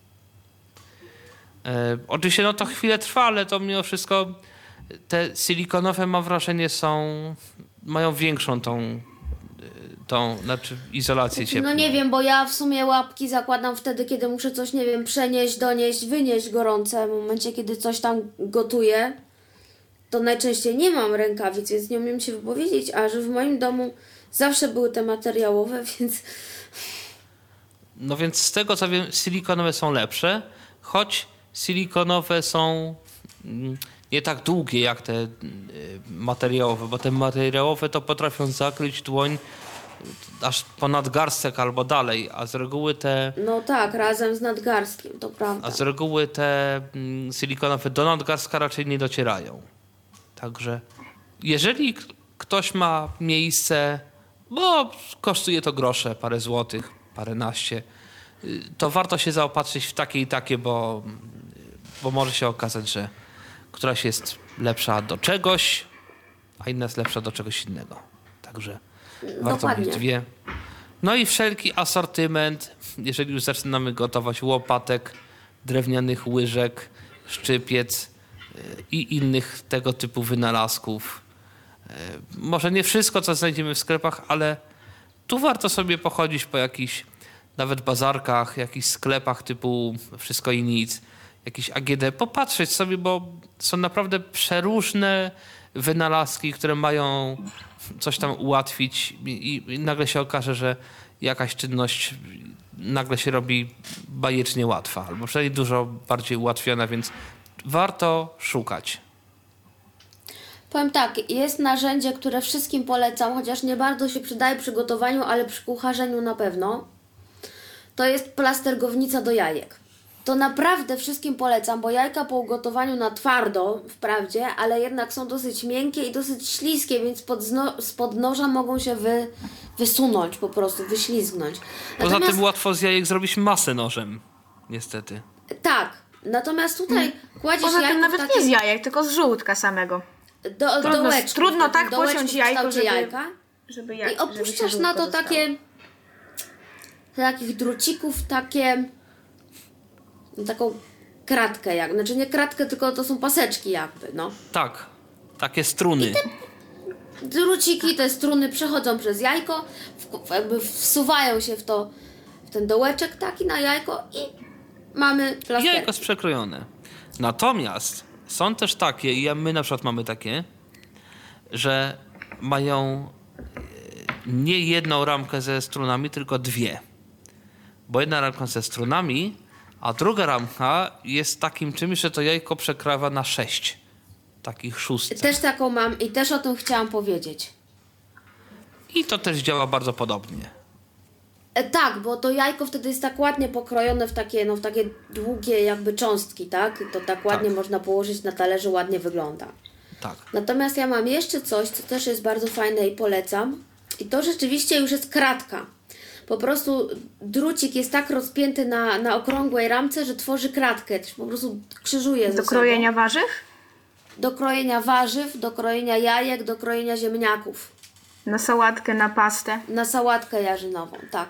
E, oczywiście no to chwilę trwa, ale to mimo wszystko te silikonowe, mam wrażenie, są, mają większą tą, e, tą znaczy izolację cieplną. No nie wiem, bo ja w sumie łapki zakładam wtedy, kiedy muszę coś, nie wiem, przenieść, donieść, wynieść gorące. W momencie, kiedy coś tam gotuję, to najczęściej nie mam rękawic, więc nie umiem się wypowiedzieć, a że w moim domu zawsze były te materiałowe, więc No więc z tego co wiem, silikonowe są lepsze, choć silikonowe są mm, nie tak długie jak te y, materiałowe, bo te materiałowe to potrafią zakryć dłoń aż po nadgarstek albo dalej, a z reguły te, no tak, razem z nadgarstkiem, to prawda. a z reguły te mm, silikonowe do nadgarstka raczej nie docierają. Także jeżeli k- ktoś ma miejsce, bo kosztuje to grosze, parę złotych, paręnaście, y, to warto się zaopatrzyć w takie i takie, bo, bo może się okazać, że któraś jest lepsza do czegoś, a inna jest lepsza do czegoś innego. Także warto Dokładnie. mieć dwie. No i wszelki asortyment, jeżeli już zaczynamy gotować, łopatek, drewnianych łyżek, szczypiec y, i innych tego typu wynalazków. Y, Może nie wszystko, co znajdziemy w sklepach, ale tu warto sobie pochodzić po jakichś nawet bazarkach, jakichś sklepach typu Wszystko i Nic, jakiś A G D, popatrzeć sobie, bo są naprawdę przeróżne wynalazki, które mają coś tam ułatwić i, i nagle się okaże, że jakaś czynność nagle się robi bajecznie łatwa, albo przynajmniej dużo bardziej ułatwiona, więc warto szukać. Powiem tak, jest narzędzie, które wszystkim polecam, chociaż nie bardzo się przydaje przy gotowaniu, ale przy kucharzeniu na pewno. To jest plastergownica do jajek. To naprawdę wszystkim polecam, bo jajka po ugotowaniu na twardo, wprawdzie, ale jednak są dosyć miękkie i dosyć śliskie, więc pod zno, spod noża mogą się wy, wysunąć po prostu, wyślizgnąć. Poza Natomiast- tym łatwo z jajek zrobić masę nożem, niestety. Tak, natomiast tutaj kładziesz Poza jajko tym w nawet takie... nie z jajek, tylko z żółtka samego. Do, Trudno- dołeczku, trudno w takim tak dołeczku pociąć w jajko, kształcie żeby- jajka. Żeby I jak, żeby się opuszczasz na żółtko to dostało. takie takich drucików, takie taką kratkę, jak, znaczy nie kratkę, tylko to są paseczki jakby, no. Tak, takie struny. Druciki, te struny przechodzą przez jajko, w, jakby wsuwają się w to, w ten dołeczek taki na jajko i mamy plasterki. Jajko jest przekrojone. Natomiast są też takie, i ja- my na przykład mamy takie, że mają e, nie jedną ramkę ze strunami, tylko dwie. Bo jedna ramka ze strunami, a druga ramka jest takim czymś, że to jajko przekrawa na sześć. Takich szóstek. Też taką mam i też o tym chciałam powiedzieć. I to też działa bardzo podobnie. E, tak, bo to jajko wtedy jest tak ładnie pokrojone w takie, no, w takie długie jakby cząstki, tak? I to tak ładnie Tak. można położyć na talerzu, ładnie wygląda. Tak. Natomiast ja mam jeszcze coś, co też jest bardzo fajne i polecam. I to rzeczywiście już jest kratka. Po prostu drucik jest tak rozpięty na, na okrągłej ramce, że tworzy kratkę. To się po prostu krzyżuje ze Do sobą. krojenia warzyw? Do krojenia warzyw, do krojenia jajek, do krojenia ziemniaków. Na sałatkę, na pastę. Na sałatkę jarzynową, tak.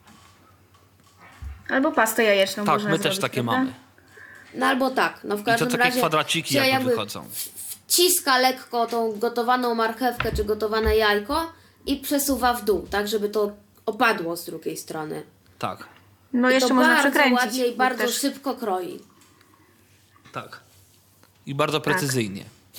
Albo pastę jajeczną Tak, można my też zrobić, takie prawda? mamy. No albo tak, no w I to każdym takie razie kwadraciki się jakby wychodzą. wciska lekko tą gotowaną marchewkę czy gotowane jajko i przesuwa w dół, tak żeby to opadło z drugiej strony. Tak, No I jeszcze to można bardzo przekręcić. ładnie i bo bardzo też- szybko kroi. tak. I bardzo precyzyjnie.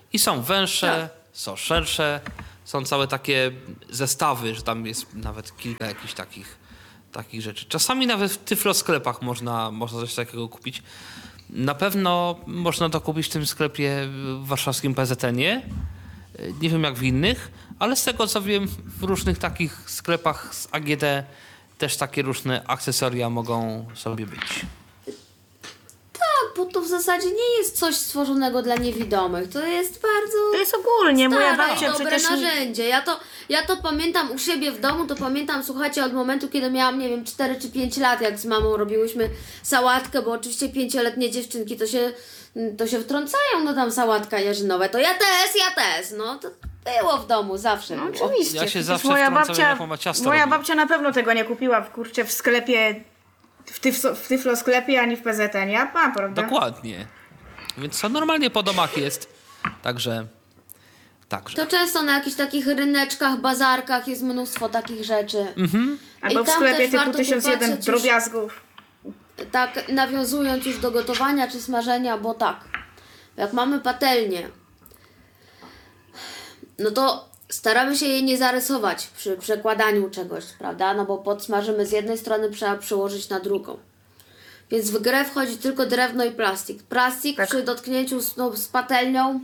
I są węższe, Tak. są szersze, są całe takie zestawy, że tam jest nawet kilka jakichś takich, takich rzeczy. Czasami nawet w tyflosklepach można, można coś takiego kupić. Na pewno można to kupić w tym sklepie w warszawskim P Z N-ie. Nie wiem jak w innych, ale z tego co wiem, w różnych takich sklepach z A G D też takie różne akcesoria mogą sobie być. Tak, bo to w zasadzie nie jest coś stworzonego dla niewidomych. To jest bardzo To jest ogólnie, moja stare i babcia dobre przecież... narzędzie. Ja to, ja to pamiętam u siebie w domu, to pamiętam, słuchajcie, od momentu, kiedy miałam, nie wiem, cztery czy pięć lat, jak z mamą robiłyśmy sałatkę, bo oczywiście pięcioletnie dziewczynki to się, to się wtrącają, no tam sałatka jarzynowe. To ja też, ja też, no to było w domu, zawsze No, było. oczywiście. Ja się Przecież zawsze moja wtrącałem, babcia, jak mama ciasto moja robi. babcia na pewno tego nie kupiła w kurczę w sklepie, w, tyflo, w tyflosklepie ani w P Z N. Ja ma, prawda? Dokładnie. Więc to normalnie po domach jest. Także. Także. To często na jakichś takich ryneczkach, bazarkach jest mnóstwo takich rzeczy. Albo I w tam sklepie też typu warto tysiąc jeden popatrzeć już- drobiazgów. Tak, nawiązując już do gotowania czy smażenia, bo tak, jak mamy patelnię, no to staramy się jej nie zarysować przy przekładaniu czegoś, prawda? No bo podsmażymy z jednej strony, trzeba przyłożyć na drugą. Więc w grę wchodzi tylko drewno i plastik. Plastik Tak. przy dotknięciu z, no, z patelnią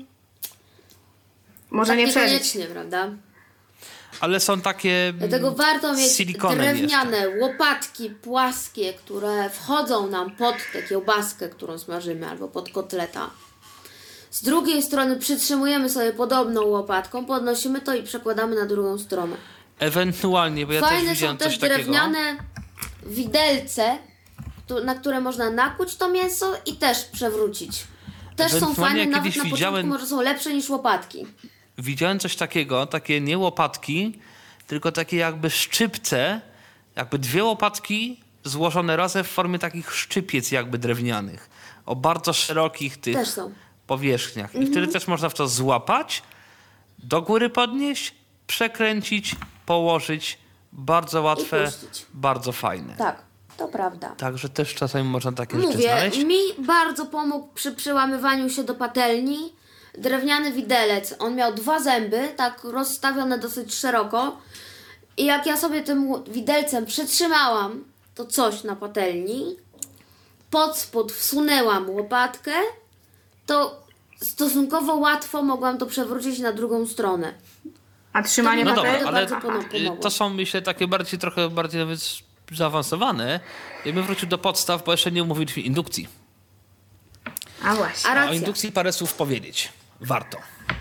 Może tak nie przeżyć. niekoniecznie, prawda? Ale są takie. Dlatego warto z mieć silikonem drewniane jeszcze. łopatki płaskie, które wchodzą nam pod tę kiełbaskę, którą smażymy, albo pod kotleta. Z drugiej strony przytrzymujemy sobie podobną łopatką, podnosimy to i przekładamy na drugą stronę. Ewentualnie, bo ja też Fajne widziałem są też coś takiego. drewniane widelce, tu- na które można nakuć to mięso i też przewrócić. Też są Ewentualnie fajne, ja nawet kiedyś na początku widziałem- może są lepsze niż łopatki. Widziałem coś takiego, takie nie łopatki, tylko takie jakby szczypce, jakby dwie łopatki złożone razem w formie takich szczypiec jakby drewnianych. O bardzo szerokich tych Też są. powierzchniach. Mhm. I wtedy też można w to złapać, do góry podnieść, przekręcić, położyć. Bardzo łatwe, puścić. bardzo fajne. Tak, to prawda. Także też czasami można takie rzeczy Mówię, znaleźć. mi bardzo pomógł przy przełamywaniu się do patelni drewniany widelec. On miał dwa zęby, tak rozstawione dosyć szeroko. I jak ja sobie tym widelcem przytrzymałam to coś na patelni, pod spód wsunęłam łopatkę, to stosunkowo łatwo mogłam to przewrócić na drugą stronę. A trzymanie To No mi dobra, patelni? naprawdę ale bardzo pomogło. to są myślę takie bardziej, trochę bardziej nawet zaawansowane. Ja bym wrócił do podstaw, bo jeszcze nie omówiliśmy indukcji. A właśnie. A A o racja. indukcji parę słów powiedzieć. Warto.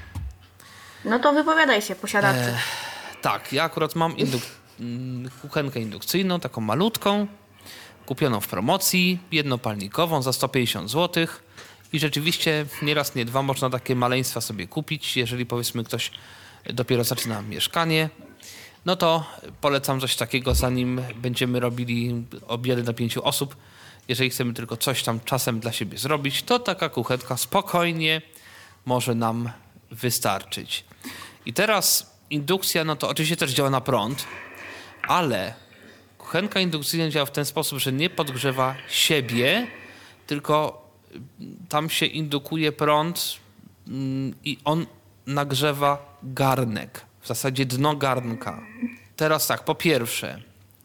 No to wypowiadaj się, posiadawcy. E, tak, ja akurat mam induk- mm, kuchenkę indukcyjną, taką malutką, kupioną w promocji, jednopalnikową za sto pięćdziesiąt złotych. I rzeczywiście nie raz, nie dwa można takie maleństwa sobie kupić, jeżeli powiedzmy ktoś dopiero zaczyna mieszkanie. No to polecam coś takiego, zanim będziemy robili obiady dla pięciu osób. Jeżeli chcemy tylko coś tam czasem dla siebie zrobić, to taka kuchenka spokojnie może nam wystarczyć. I teraz indukcja, no to oczywiście też działa na prąd, ale kuchenka indukcyjna działa w ten sposób, że nie podgrzewa siebie, tylko tam się indukuje prąd mm, i on nagrzewa garnek, w zasadzie dno garnka. Teraz tak, po pierwsze,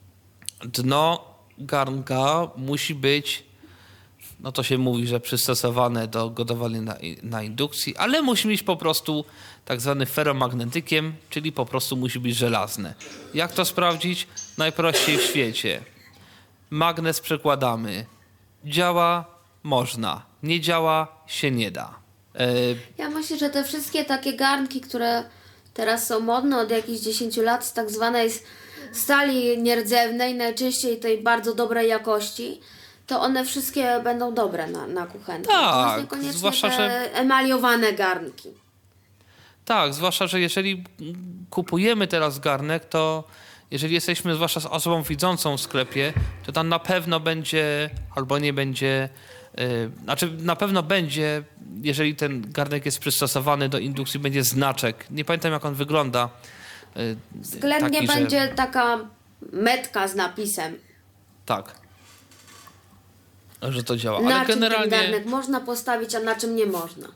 dno garnka musi być, no to się mówi, że przystosowane do gotowania na, na indukcji, ale musi mieć po prostu tak zwany ferromagnetykiem, czyli po prostu musi być żelazne. Jak to sprawdzić? Najprościej w świecie. Magnes przekładamy. Działa? Można. Nie działa? Się nie da. E, Ja myślę, że te wszystkie takie garnki, które teraz są modne od jakichś dziesięciu lat z tak zwanej stali nierdzewnej, najczęściej tej bardzo dobrej jakości, to one wszystkie będą dobre na, na kuchenkę. Tak, Natomiast niekoniecznie zwłaszcza, te że- emaliowane garnki. Tak, zwłaszcza, że jeżeli kupujemy teraz garnek, to jeżeli jesteśmy zwłaszcza z osobą widzącą w sklepie, to tam na pewno będzie albo nie będzie, yy, znaczy na pewno będzie, jeżeli ten garnek jest przystosowany do indukcji, będzie znaczek. Nie pamiętam jak on wygląda. Yy, Względnie taki, że- będzie taka metka z napisem, Tak. Że to działa. na Ale czym ten generalnie... garnek można postawić, a na czym nie można.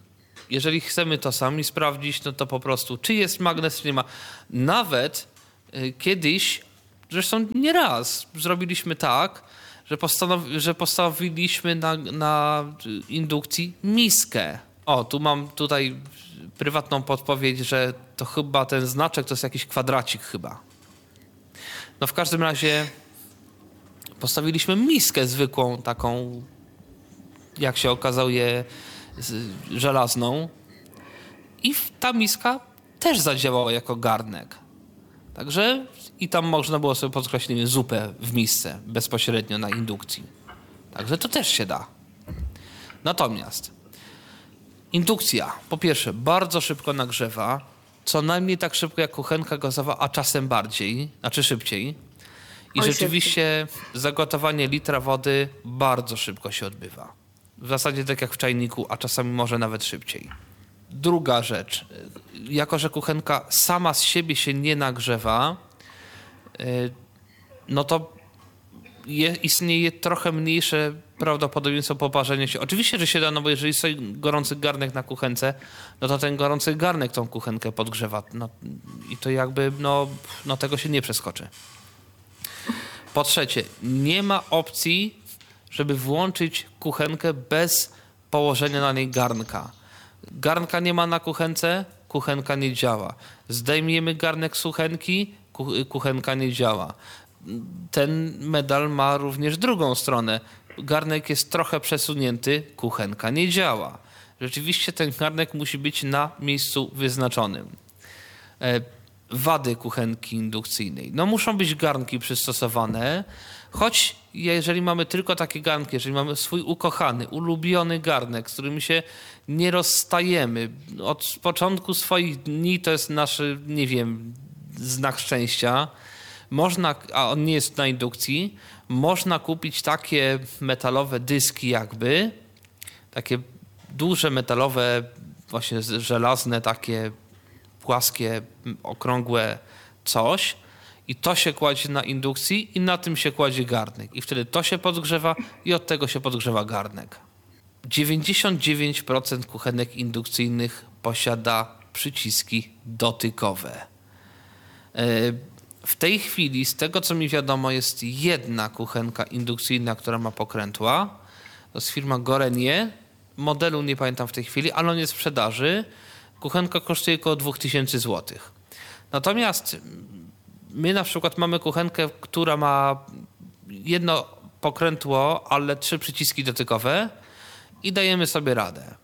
jeżeli chcemy to sami sprawdzić, no to po prostu, czy jest magnes, czy nie ma. Nawet y, kiedyś, zresztą nie raz, zrobiliśmy tak, że, postanowi- że postawiliśmy na, na indukcji miskę. O, tu mam tutaj prywatną podpowiedź, że to chyba ten znaczek to jest jakiś kwadracik chyba. No w każdym razie postawiliśmy miskę zwykłą, taką, jak się okazało, je żelazną. I ta miska też zadziałała jako garnek. Także i tam można było sobie podkreślić, nie wiem, zupę w misce bezpośrednio na indukcji. Także to też się da. Natomiast indukcja, po pierwsze, bardzo szybko nagrzewa, co najmniej tak szybko jak kuchenka gazowa, a czasem bardziej, znaczy szybciej. I Oj, rzeczywiście zagotowanie litra wody bardzo szybko się odbywa. W zasadzie tak jak w czajniku, a czasami może nawet szybciej. Druga rzecz. Jako że kuchenka sama z siebie się nie nagrzewa, no to je, istnieje trochę mniejsze prawdopodobieństwo poparzenia się. Oczywiście, że się da, no bo jeżeli stoi gorący garnek na kuchence, no to ten gorący garnek tą kuchenkę podgrzewa. No, i to jakby, no, no tego się nie przeskoczy. Po trzecie, nie ma opcji, żeby włączyć kuchenkę bez położenia na niej garnka. Garnka nie ma na kuchence, kuchenka nie działa. Zdejmiemy garnek z kuchenki, kuchenka nie działa. Ten medal ma również drugą stronę. Garnek jest trochę przesunięty, kuchenka nie działa. Rzeczywiście ten garnek musi być na miejscu wyznaczonym. Wady kuchenki indukcyjnej. No muszą być garnki przystosowane, choć jeżeli mamy tylko takie garnki, jeżeli mamy swój ukochany, ulubiony garnek, z którym się nie rozstajemy, od początku swoich dni to jest nasz, nie wiem, znak szczęścia, można, a on nie jest na indukcji, można kupić takie metalowe dyski jakby, takie duże metalowe, właśnie żelazne, takie płaskie, okrągłe coś i to się kładzie na indukcji i na tym się kładzie garnek. I wtedy to się podgrzewa i od tego się podgrzewa garnek. dziewięćdziesiąt dziewięć procent kuchenek indukcyjnych posiada przyciski dotykowe. W tej chwili, z tego co mi wiadomo, jest jedna kuchenka indukcyjna, która ma pokrętła. To jest firma Gorenie. Modelu nie pamiętam w tej chwili, ale on jest w sprzedaży. Kuchenka kosztuje około dwa tysiące złotych. Natomiast my na przykład mamy kuchenkę, która ma jedno pokrętło, ale trzy przyciski dotykowe i dajemy sobie radę.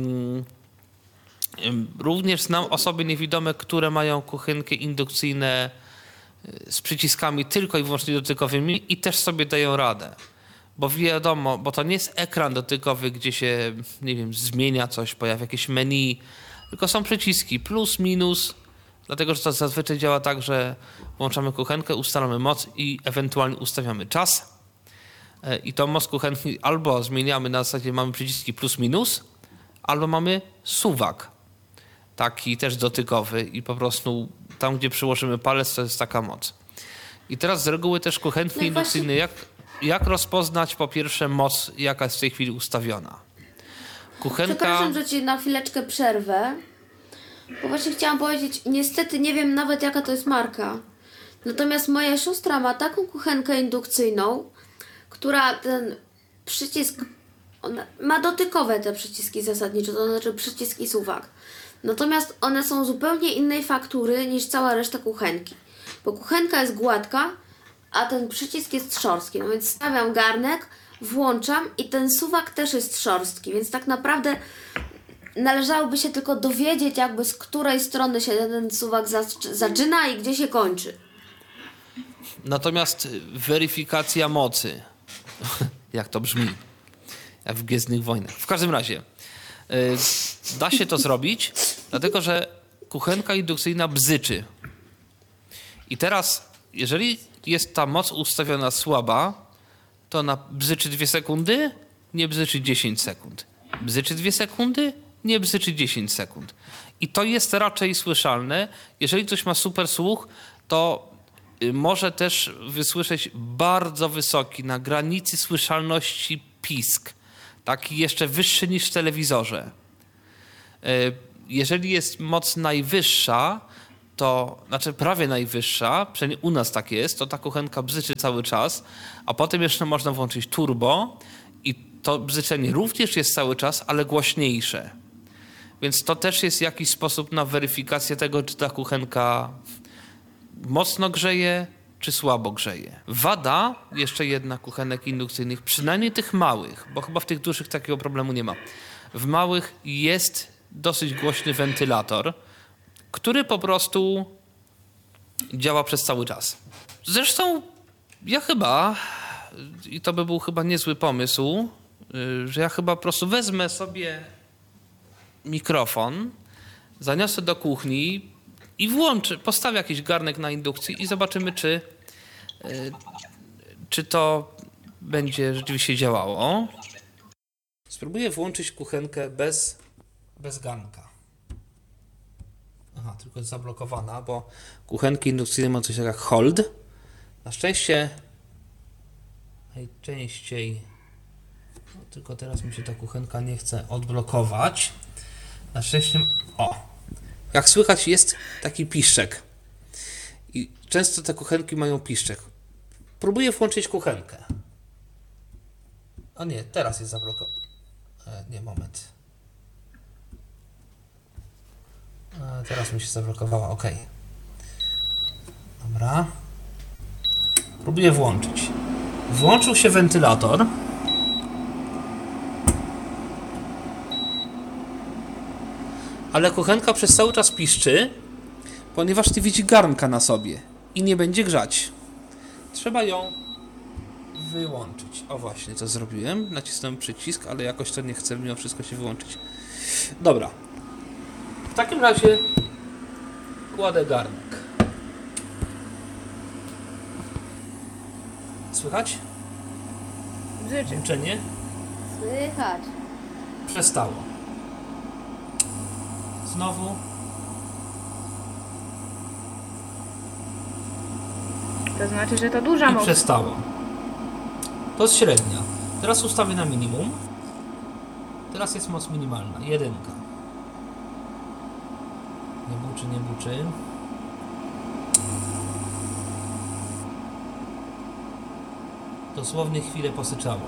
Również znam osoby niewidome, które mają kuchenki indukcyjne z przyciskami tylko i wyłącznie dotykowymi i też sobie dają radę. Bo wiadomo, bo to nie jest ekran dotykowy, gdzie się, nie wiem, zmienia coś, pojawia jakieś menu, tylko są przyciski plus, minus, dlatego że to zazwyczaj działa tak, że włączamy kuchenkę, ustalamy moc i ewentualnie ustawiamy czas. I tą moc kuchenki albo zmieniamy na zasadzie, mamy przyciski plus, minus, albo mamy suwak, taki też dotykowy i po prostu tam, gdzie przyłożymy palec, to jest taka moc. I teraz z reguły też kuchenki No i indukcyjne, jak, jak rozpoznać po pierwsze moc, jaka jest w tej chwili ustawiona? Kuchenka... Przepraszam, że ci na chwileczkę przerwę, bo właśnie chciałam powiedzieć, niestety nie wiem nawet jaka to jest marka. Natomiast moja siostra ma taką kuchenkę indukcyjną, która ten przycisk, ona ma dotykowe te przyciski zasadniczo, to znaczy przycisk i suwak. Natomiast one są zupełnie innej faktury niż cała reszta kuchenki. Bo kuchenka jest gładka, a ten przycisk jest szorstki. No więc stawiam garnek, włączam i ten suwak też jest szorstki, więc tak naprawdę należałoby się tylko dowiedzieć jakby z której strony się ten suwak zaczyna i gdzie się kończy. Natomiast weryfikacja mocy, jak to brzmi, jak w Gwiezdnych Wojnach. W każdym razie yy, da się to zrobić, dlatego że kuchenka indukcyjna bzyczy. I teraz, jeżeli jest ta moc ustawiona słaba, to ona bzyczy dwie sekundy, nie bzyczy dziesięć sekund. Bzyczy dwie sekundy, nie bzyczy dziesięć sekund. I to jest raczej słyszalne. Jeżeli ktoś ma super słuch, to może też wysłyszeć bardzo wysoki, na granicy słyszalności pisk. Taki jeszcze wyższy niż w telewizorze. Jeżeli jest moc najwyższa, to znaczy prawie najwyższa, przynajmniej u nas tak jest, to ta kuchenka bzyczy cały czas, a potem jeszcze można włączyć turbo i to bzyczenie również jest cały czas, ale głośniejsze. Więc to też jest jakiś sposób na weryfikację tego, czy ta kuchenka mocno grzeje, czy słabo grzeje. Wada, jeszcze jedna kuchenek indukcyjnych, przynajmniej tych małych, bo chyba w tych dużych takiego problemu nie ma. W małych jest dosyć głośny wentylator, który po prostu działa przez cały czas. Zresztą ja chyba, i to by był chyba niezły pomysł, że ja chyba po prostu wezmę sobie mikrofon, zaniosę do kuchni i włączę, postawię jakiś garnek na indukcji i zobaczymy, czy, czy to będzie rzeczywiście działało. Spróbuję włączyć kuchenkę bez, bez garnka. Aha, tylko jest zablokowana, bo kuchenki indukcyjne mają coś jak hold. Na szczęście najczęściej, no tylko teraz mi się ta kuchenka nie chce odblokować. Na szczęście, o, jak słychać jest taki piszczek. I często te kuchenki mają piszczek. Próbuję włączyć kuchenkę. O nie, teraz jest zablokowana. E, nie, moment. E, teraz mi się zablokowała, ok. Dobra. Próbuję włączyć. Włączył się wentylator. Ale kuchenka przez cały czas piszczy, ponieważ nie widzi garnka na sobie i nie będzie grzać. Trzeba ją wyłączyć. O właśnie, to zrobiłem. Nacisnąłem przycisk, ale jakoś to nie chce mimo wszystko się wyłączyć. Dobra. W takim razie kładę garnek. Słychać? Bzyczy. Włączenie Słychać. przestało. Znowu. To znaczy, że to duża I moc. przestało. To jest średnia. Teraz ustawię na minimum. Teraz jest moc minimalna. Jedynka. Nie buczy, nie buczy. Dosłownie chwilę posyczało.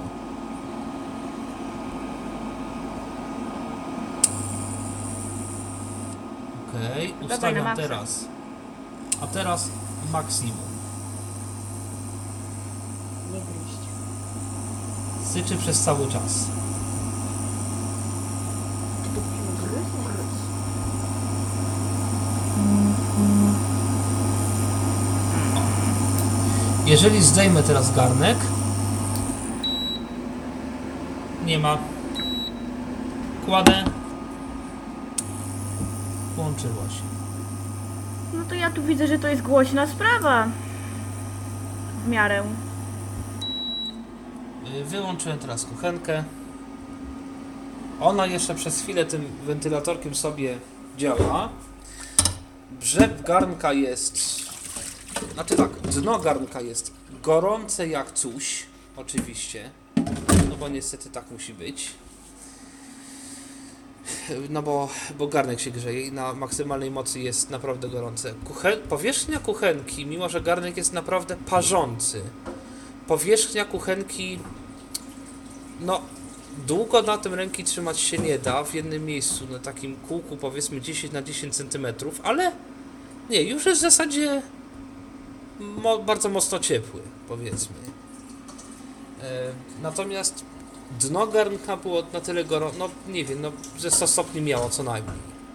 Okej, okay. Ustawiam maksa. teraz. A teraz maksimum. Nie gryźć. Syczy przez cały czas. Jeżeli zdejmę teraz garnek, nie ma. Kładę. Włączyło się. No to ja tu widzę, że to jest głośna sprawa. W miarę. Wyłączyłem teraz kuchenkę. Ona jeszcze przez chwilę tym wentylatorkiem sobie działa. Brzeg garnka jest... Znaczy tak, dno garnka jest gorące jak coś, oczywiście. No bo niestety tak musi być. No bo, bo garnek się grzeje i na maksymalnej mocy jest naprawdę gorące. Kuchen... Powierzchnia kuchenki, mimo że garnek jest naprawdę parzący, powierzchnia kuchenki, no długo na tym ręki trzymać się nie da w jednym miejscu, na takim kółku powiedzmy dziesięć na dziesięć centymetrów, ale nie, już jest w zasadzie mo bardzo mocno ciepły, powiedzmy. E, natomiast dno garnka było na tyle gorące, no nie wiem, no ze sto stopni miało co najmniej.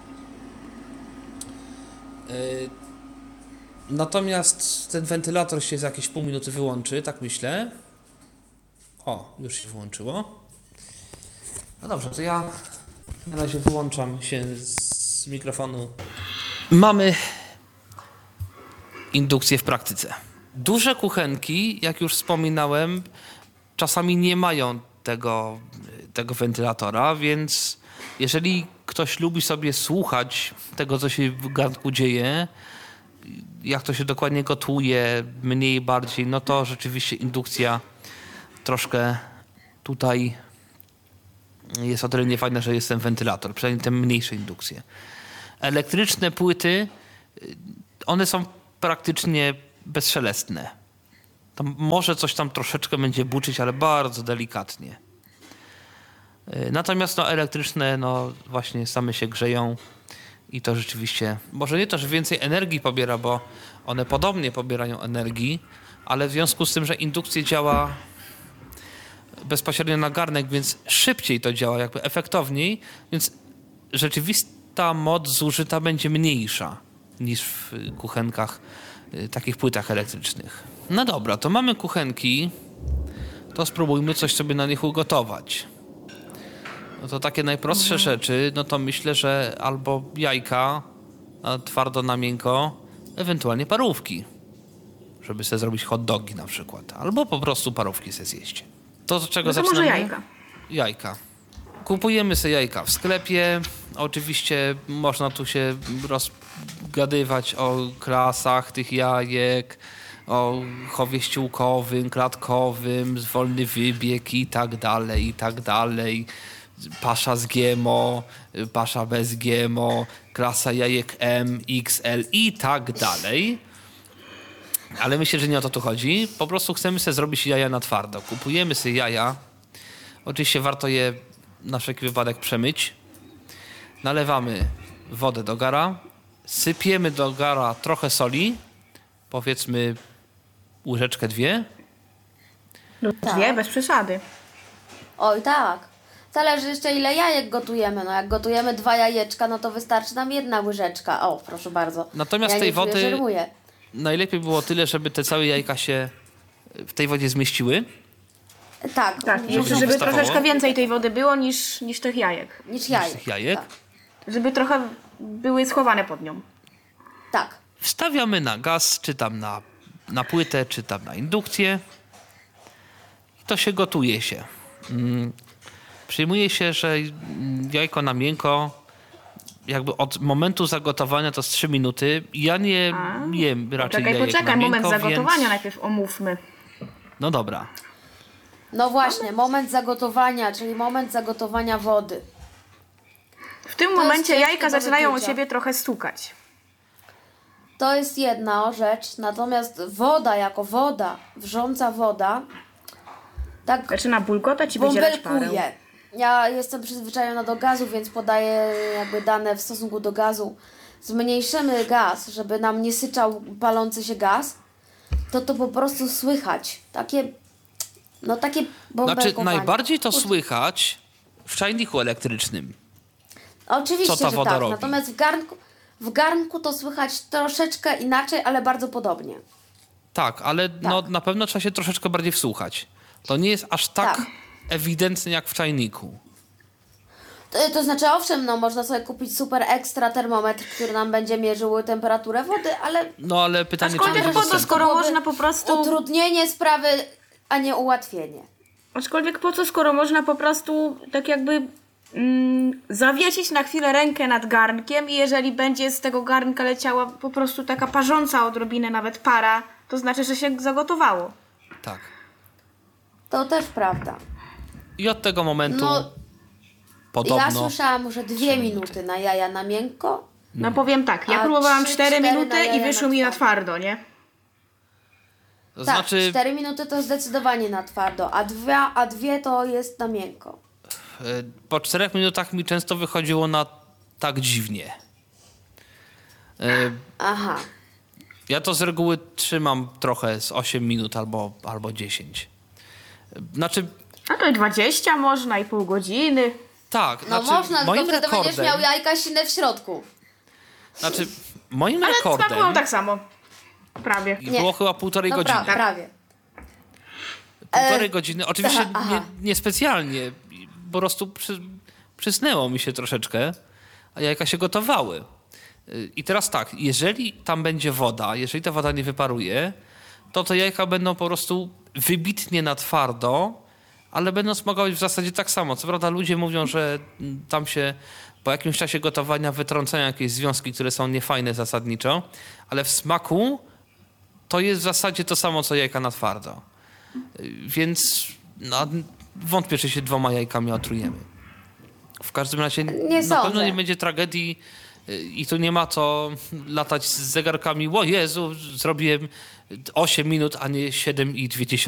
E, natomiast ten wentylator się za jakieś pół minuty wyłączy, tak myślę. O, już się włączyło. No dobrze, to ja na razie wyłączam się z mikrofonu. Mamy indukcję w praktyce. Duże kuchenki, jak już wspominałem, czasami nie mają tego, tego wentylatora, więc jeżeli ktoś lubi sobie słuchać tego, co się w garnku dzieje, jak to się dokładnie gotuje, mniej bardziej, no to rzeczywiście indukcja troszkę tutaj jest o tyle niefajna, że jest ten wentylator, przynajmniej te mniejsze indukcje. Elektryczne płyty, one są praktycznie bezszelestne. Tam może coś tam troszeczkę będzie buczyć, ale bardzo delikatnie. Natomiast no, elektryczne no, właśnie same się grzeją i to rzeczywiście, może nie to, że więcej energii pobiera, bo one podobnie pobierają energii, ale w związku z tym, że indukcja działa bezpośrednio na garnek, więc szybciej to działa, jakby efektowniej, więc rzeczywista moc zużyta będzie mniejsza niż w kuchenkach, takich płytach elektrycznych. No dobra, to mamy kuchenki, to spróbujmy coś sobie na nich ugotować. No to takie najprostsze mhm. rzeczy, no to myślę, że albo jajka na twardo, na miękko, ewentualnie parówki, żeby sobie zrobić hot dogi na przykład, albo po prostu parówki sobie zjeść. To z czego no to zaczynamy? Może jajka. Jajka. Kupujemy sobie jajka w sklepie. Oczywiście można tu się rozgadywać o klasach tych jajek, o chowie ściółkowym, klatkowym, wolny wybieg i tak dalej, i tak dalej. Pasza z G M O, pasza bez G M O, klasa jajek M, X L i tak dalej. Ale myślę, że nie o to tu chodzi. Po prostu chcemy sobie zrobić jaja na twardo. Kupujemy sobie jaja. Oczywiście warto je na wszelki wypadek przemyć. Nalewamy wodę do gara. Sypiemy do gara trochę soli. Powiedzmy łyżeczkę dwie. No dwie, bez przesady. Oj tak. Zależy jeszcze ile jajek gotujemy. No jak gotujemy dwa jajeczka, no to wystarczy nam jedna łyżeczka. O, proszę bardzo. Natomiast ja tej nie czuję, wody że rymuję. najlepiej było tyle, żeby te całe jajka się w tej wodzie zmieściły. Tak, Tak, muszą żeby, żeby wystarczyło. troszeczkę więcej tej wody było niż, niż tych jajek. niż jajek. Niż tych jajek. Tak. Żeby trochę były schowane pod nią. tak. Wstawiamy na gaz, czy tam na, na płytę, czy tam na indukcję. I to się gotuje się. Mm. Przyjmuje się, że jajko na miękko jakby od momentu zagotowania to z trzy minuty. Ja nie A, jem raczej Czekaj, jajek poczekaj, na miękko, moment zagotowania więc... najpierw omówmy. No dobra. No właśnie, moment zagotowania, czyli moment zagotowania wody. W tym jest momencie ciężkie jajka do zaczynają od wyczucia. siebie trochę stukać. To jest jedna rzecz, natomiast woda jako woda, wrząca woda, tak Zaczyna bulgotać i wydzielać parę. bąbelkuje. Ja jestem przyzwyczajona do gazu, więc podaję jakby dane w stosunku do gazu. Zmniejszymy gaz, żeby nam nie syczał palący się gaz, to to po prostu słychać. Takie, no takie bąbelkowanie. Znaczy najbardziej to Kurde. słychać w czajniku elektrycznym. Oczywiście, co ta że woda tak. robi. Natomiast w garnku, w garnku to słychać troszeczkę inaczej, ale bardzo podobnie. Tak, ale No, na pewno trzeba się troszeczkę bardziej wsłuchać. To nie jest aż tak, Tak. ewidentne jak w czajniku. To, to znaczy, owszem, no można sobie kupić super ekstra termometr, który nam będzie mierzył temperaturę wody, ale No ale pytanie, czy Aczkolwiek będzie po to, dostępne. skoro byłoby można po prostu... utrudnienie sprawy, a nie ułatwienie. Aczkolwiek po co, skoro można po prostu tak jakby mm, zawiesić na chwilę rękę nad garnkiem i jeżeli będzie z tego garnka leciała po prostu taka parząca odrobinę nawet para, to znaczy, że się zagotowało. Tak. To też prawda. I od tego momentu No, podobno... ja słyszałam, że dwie minuty na jaja na miękko. No powiem tak, ja A próbowałam trzy, cztery cztery minuty na jaja i wyszło na mi na twardo. twardo, nie? To Tak, znaczy, cztery minuty to zdecydowanie na twardo, a dwie, a dwie to jest na miękko. e, po czterech minutach mi często wychodziło na tak dziwnie. E, Aha. Ja to z reguły trzymam trochę z osiem minut albo, albo dziesięć. E, Znaczy, A to i dwadzieścia można, i pół godziny. tak. No znaczy, można, tylko moim wtedy będziesz rekordem, miał jajka silne w środku. Znaczy, moim Ale rekordem smakują tak samo. Prawie. i Nie. było chyba półtorej No godziny. pra, prawie. Półtorej E, godziny. Oczywiście aha. nie, niespecjalnie. Po prostu przy, przysnęło mi się troszeczkę, a jajka się gotowały. I teraz tak, jeżeli tam będzie woda, jeżeli ta woda nie wyparuje, to te jajka będą po prostu wybitnie na twardo, ale będą smakować w zasadzie tak samo. Co prawda ludzie mówią, że tam się po jakimś czasie gotowania wytrącają jakieś związki, które są niefajne zasadniczo, ale w smaku to jest w zasadzie to samo, co jajka na twardo. Więc no, wątpię, czy się dwoma jajkami otrujemy. W każdym razie Nie na sądzę. pewno nie będzie tragedii y, i tu nie ma co latać z zegarkami. O Jezu, zrobiłem osiem minut, a nie siedem i dwie dziesiąte.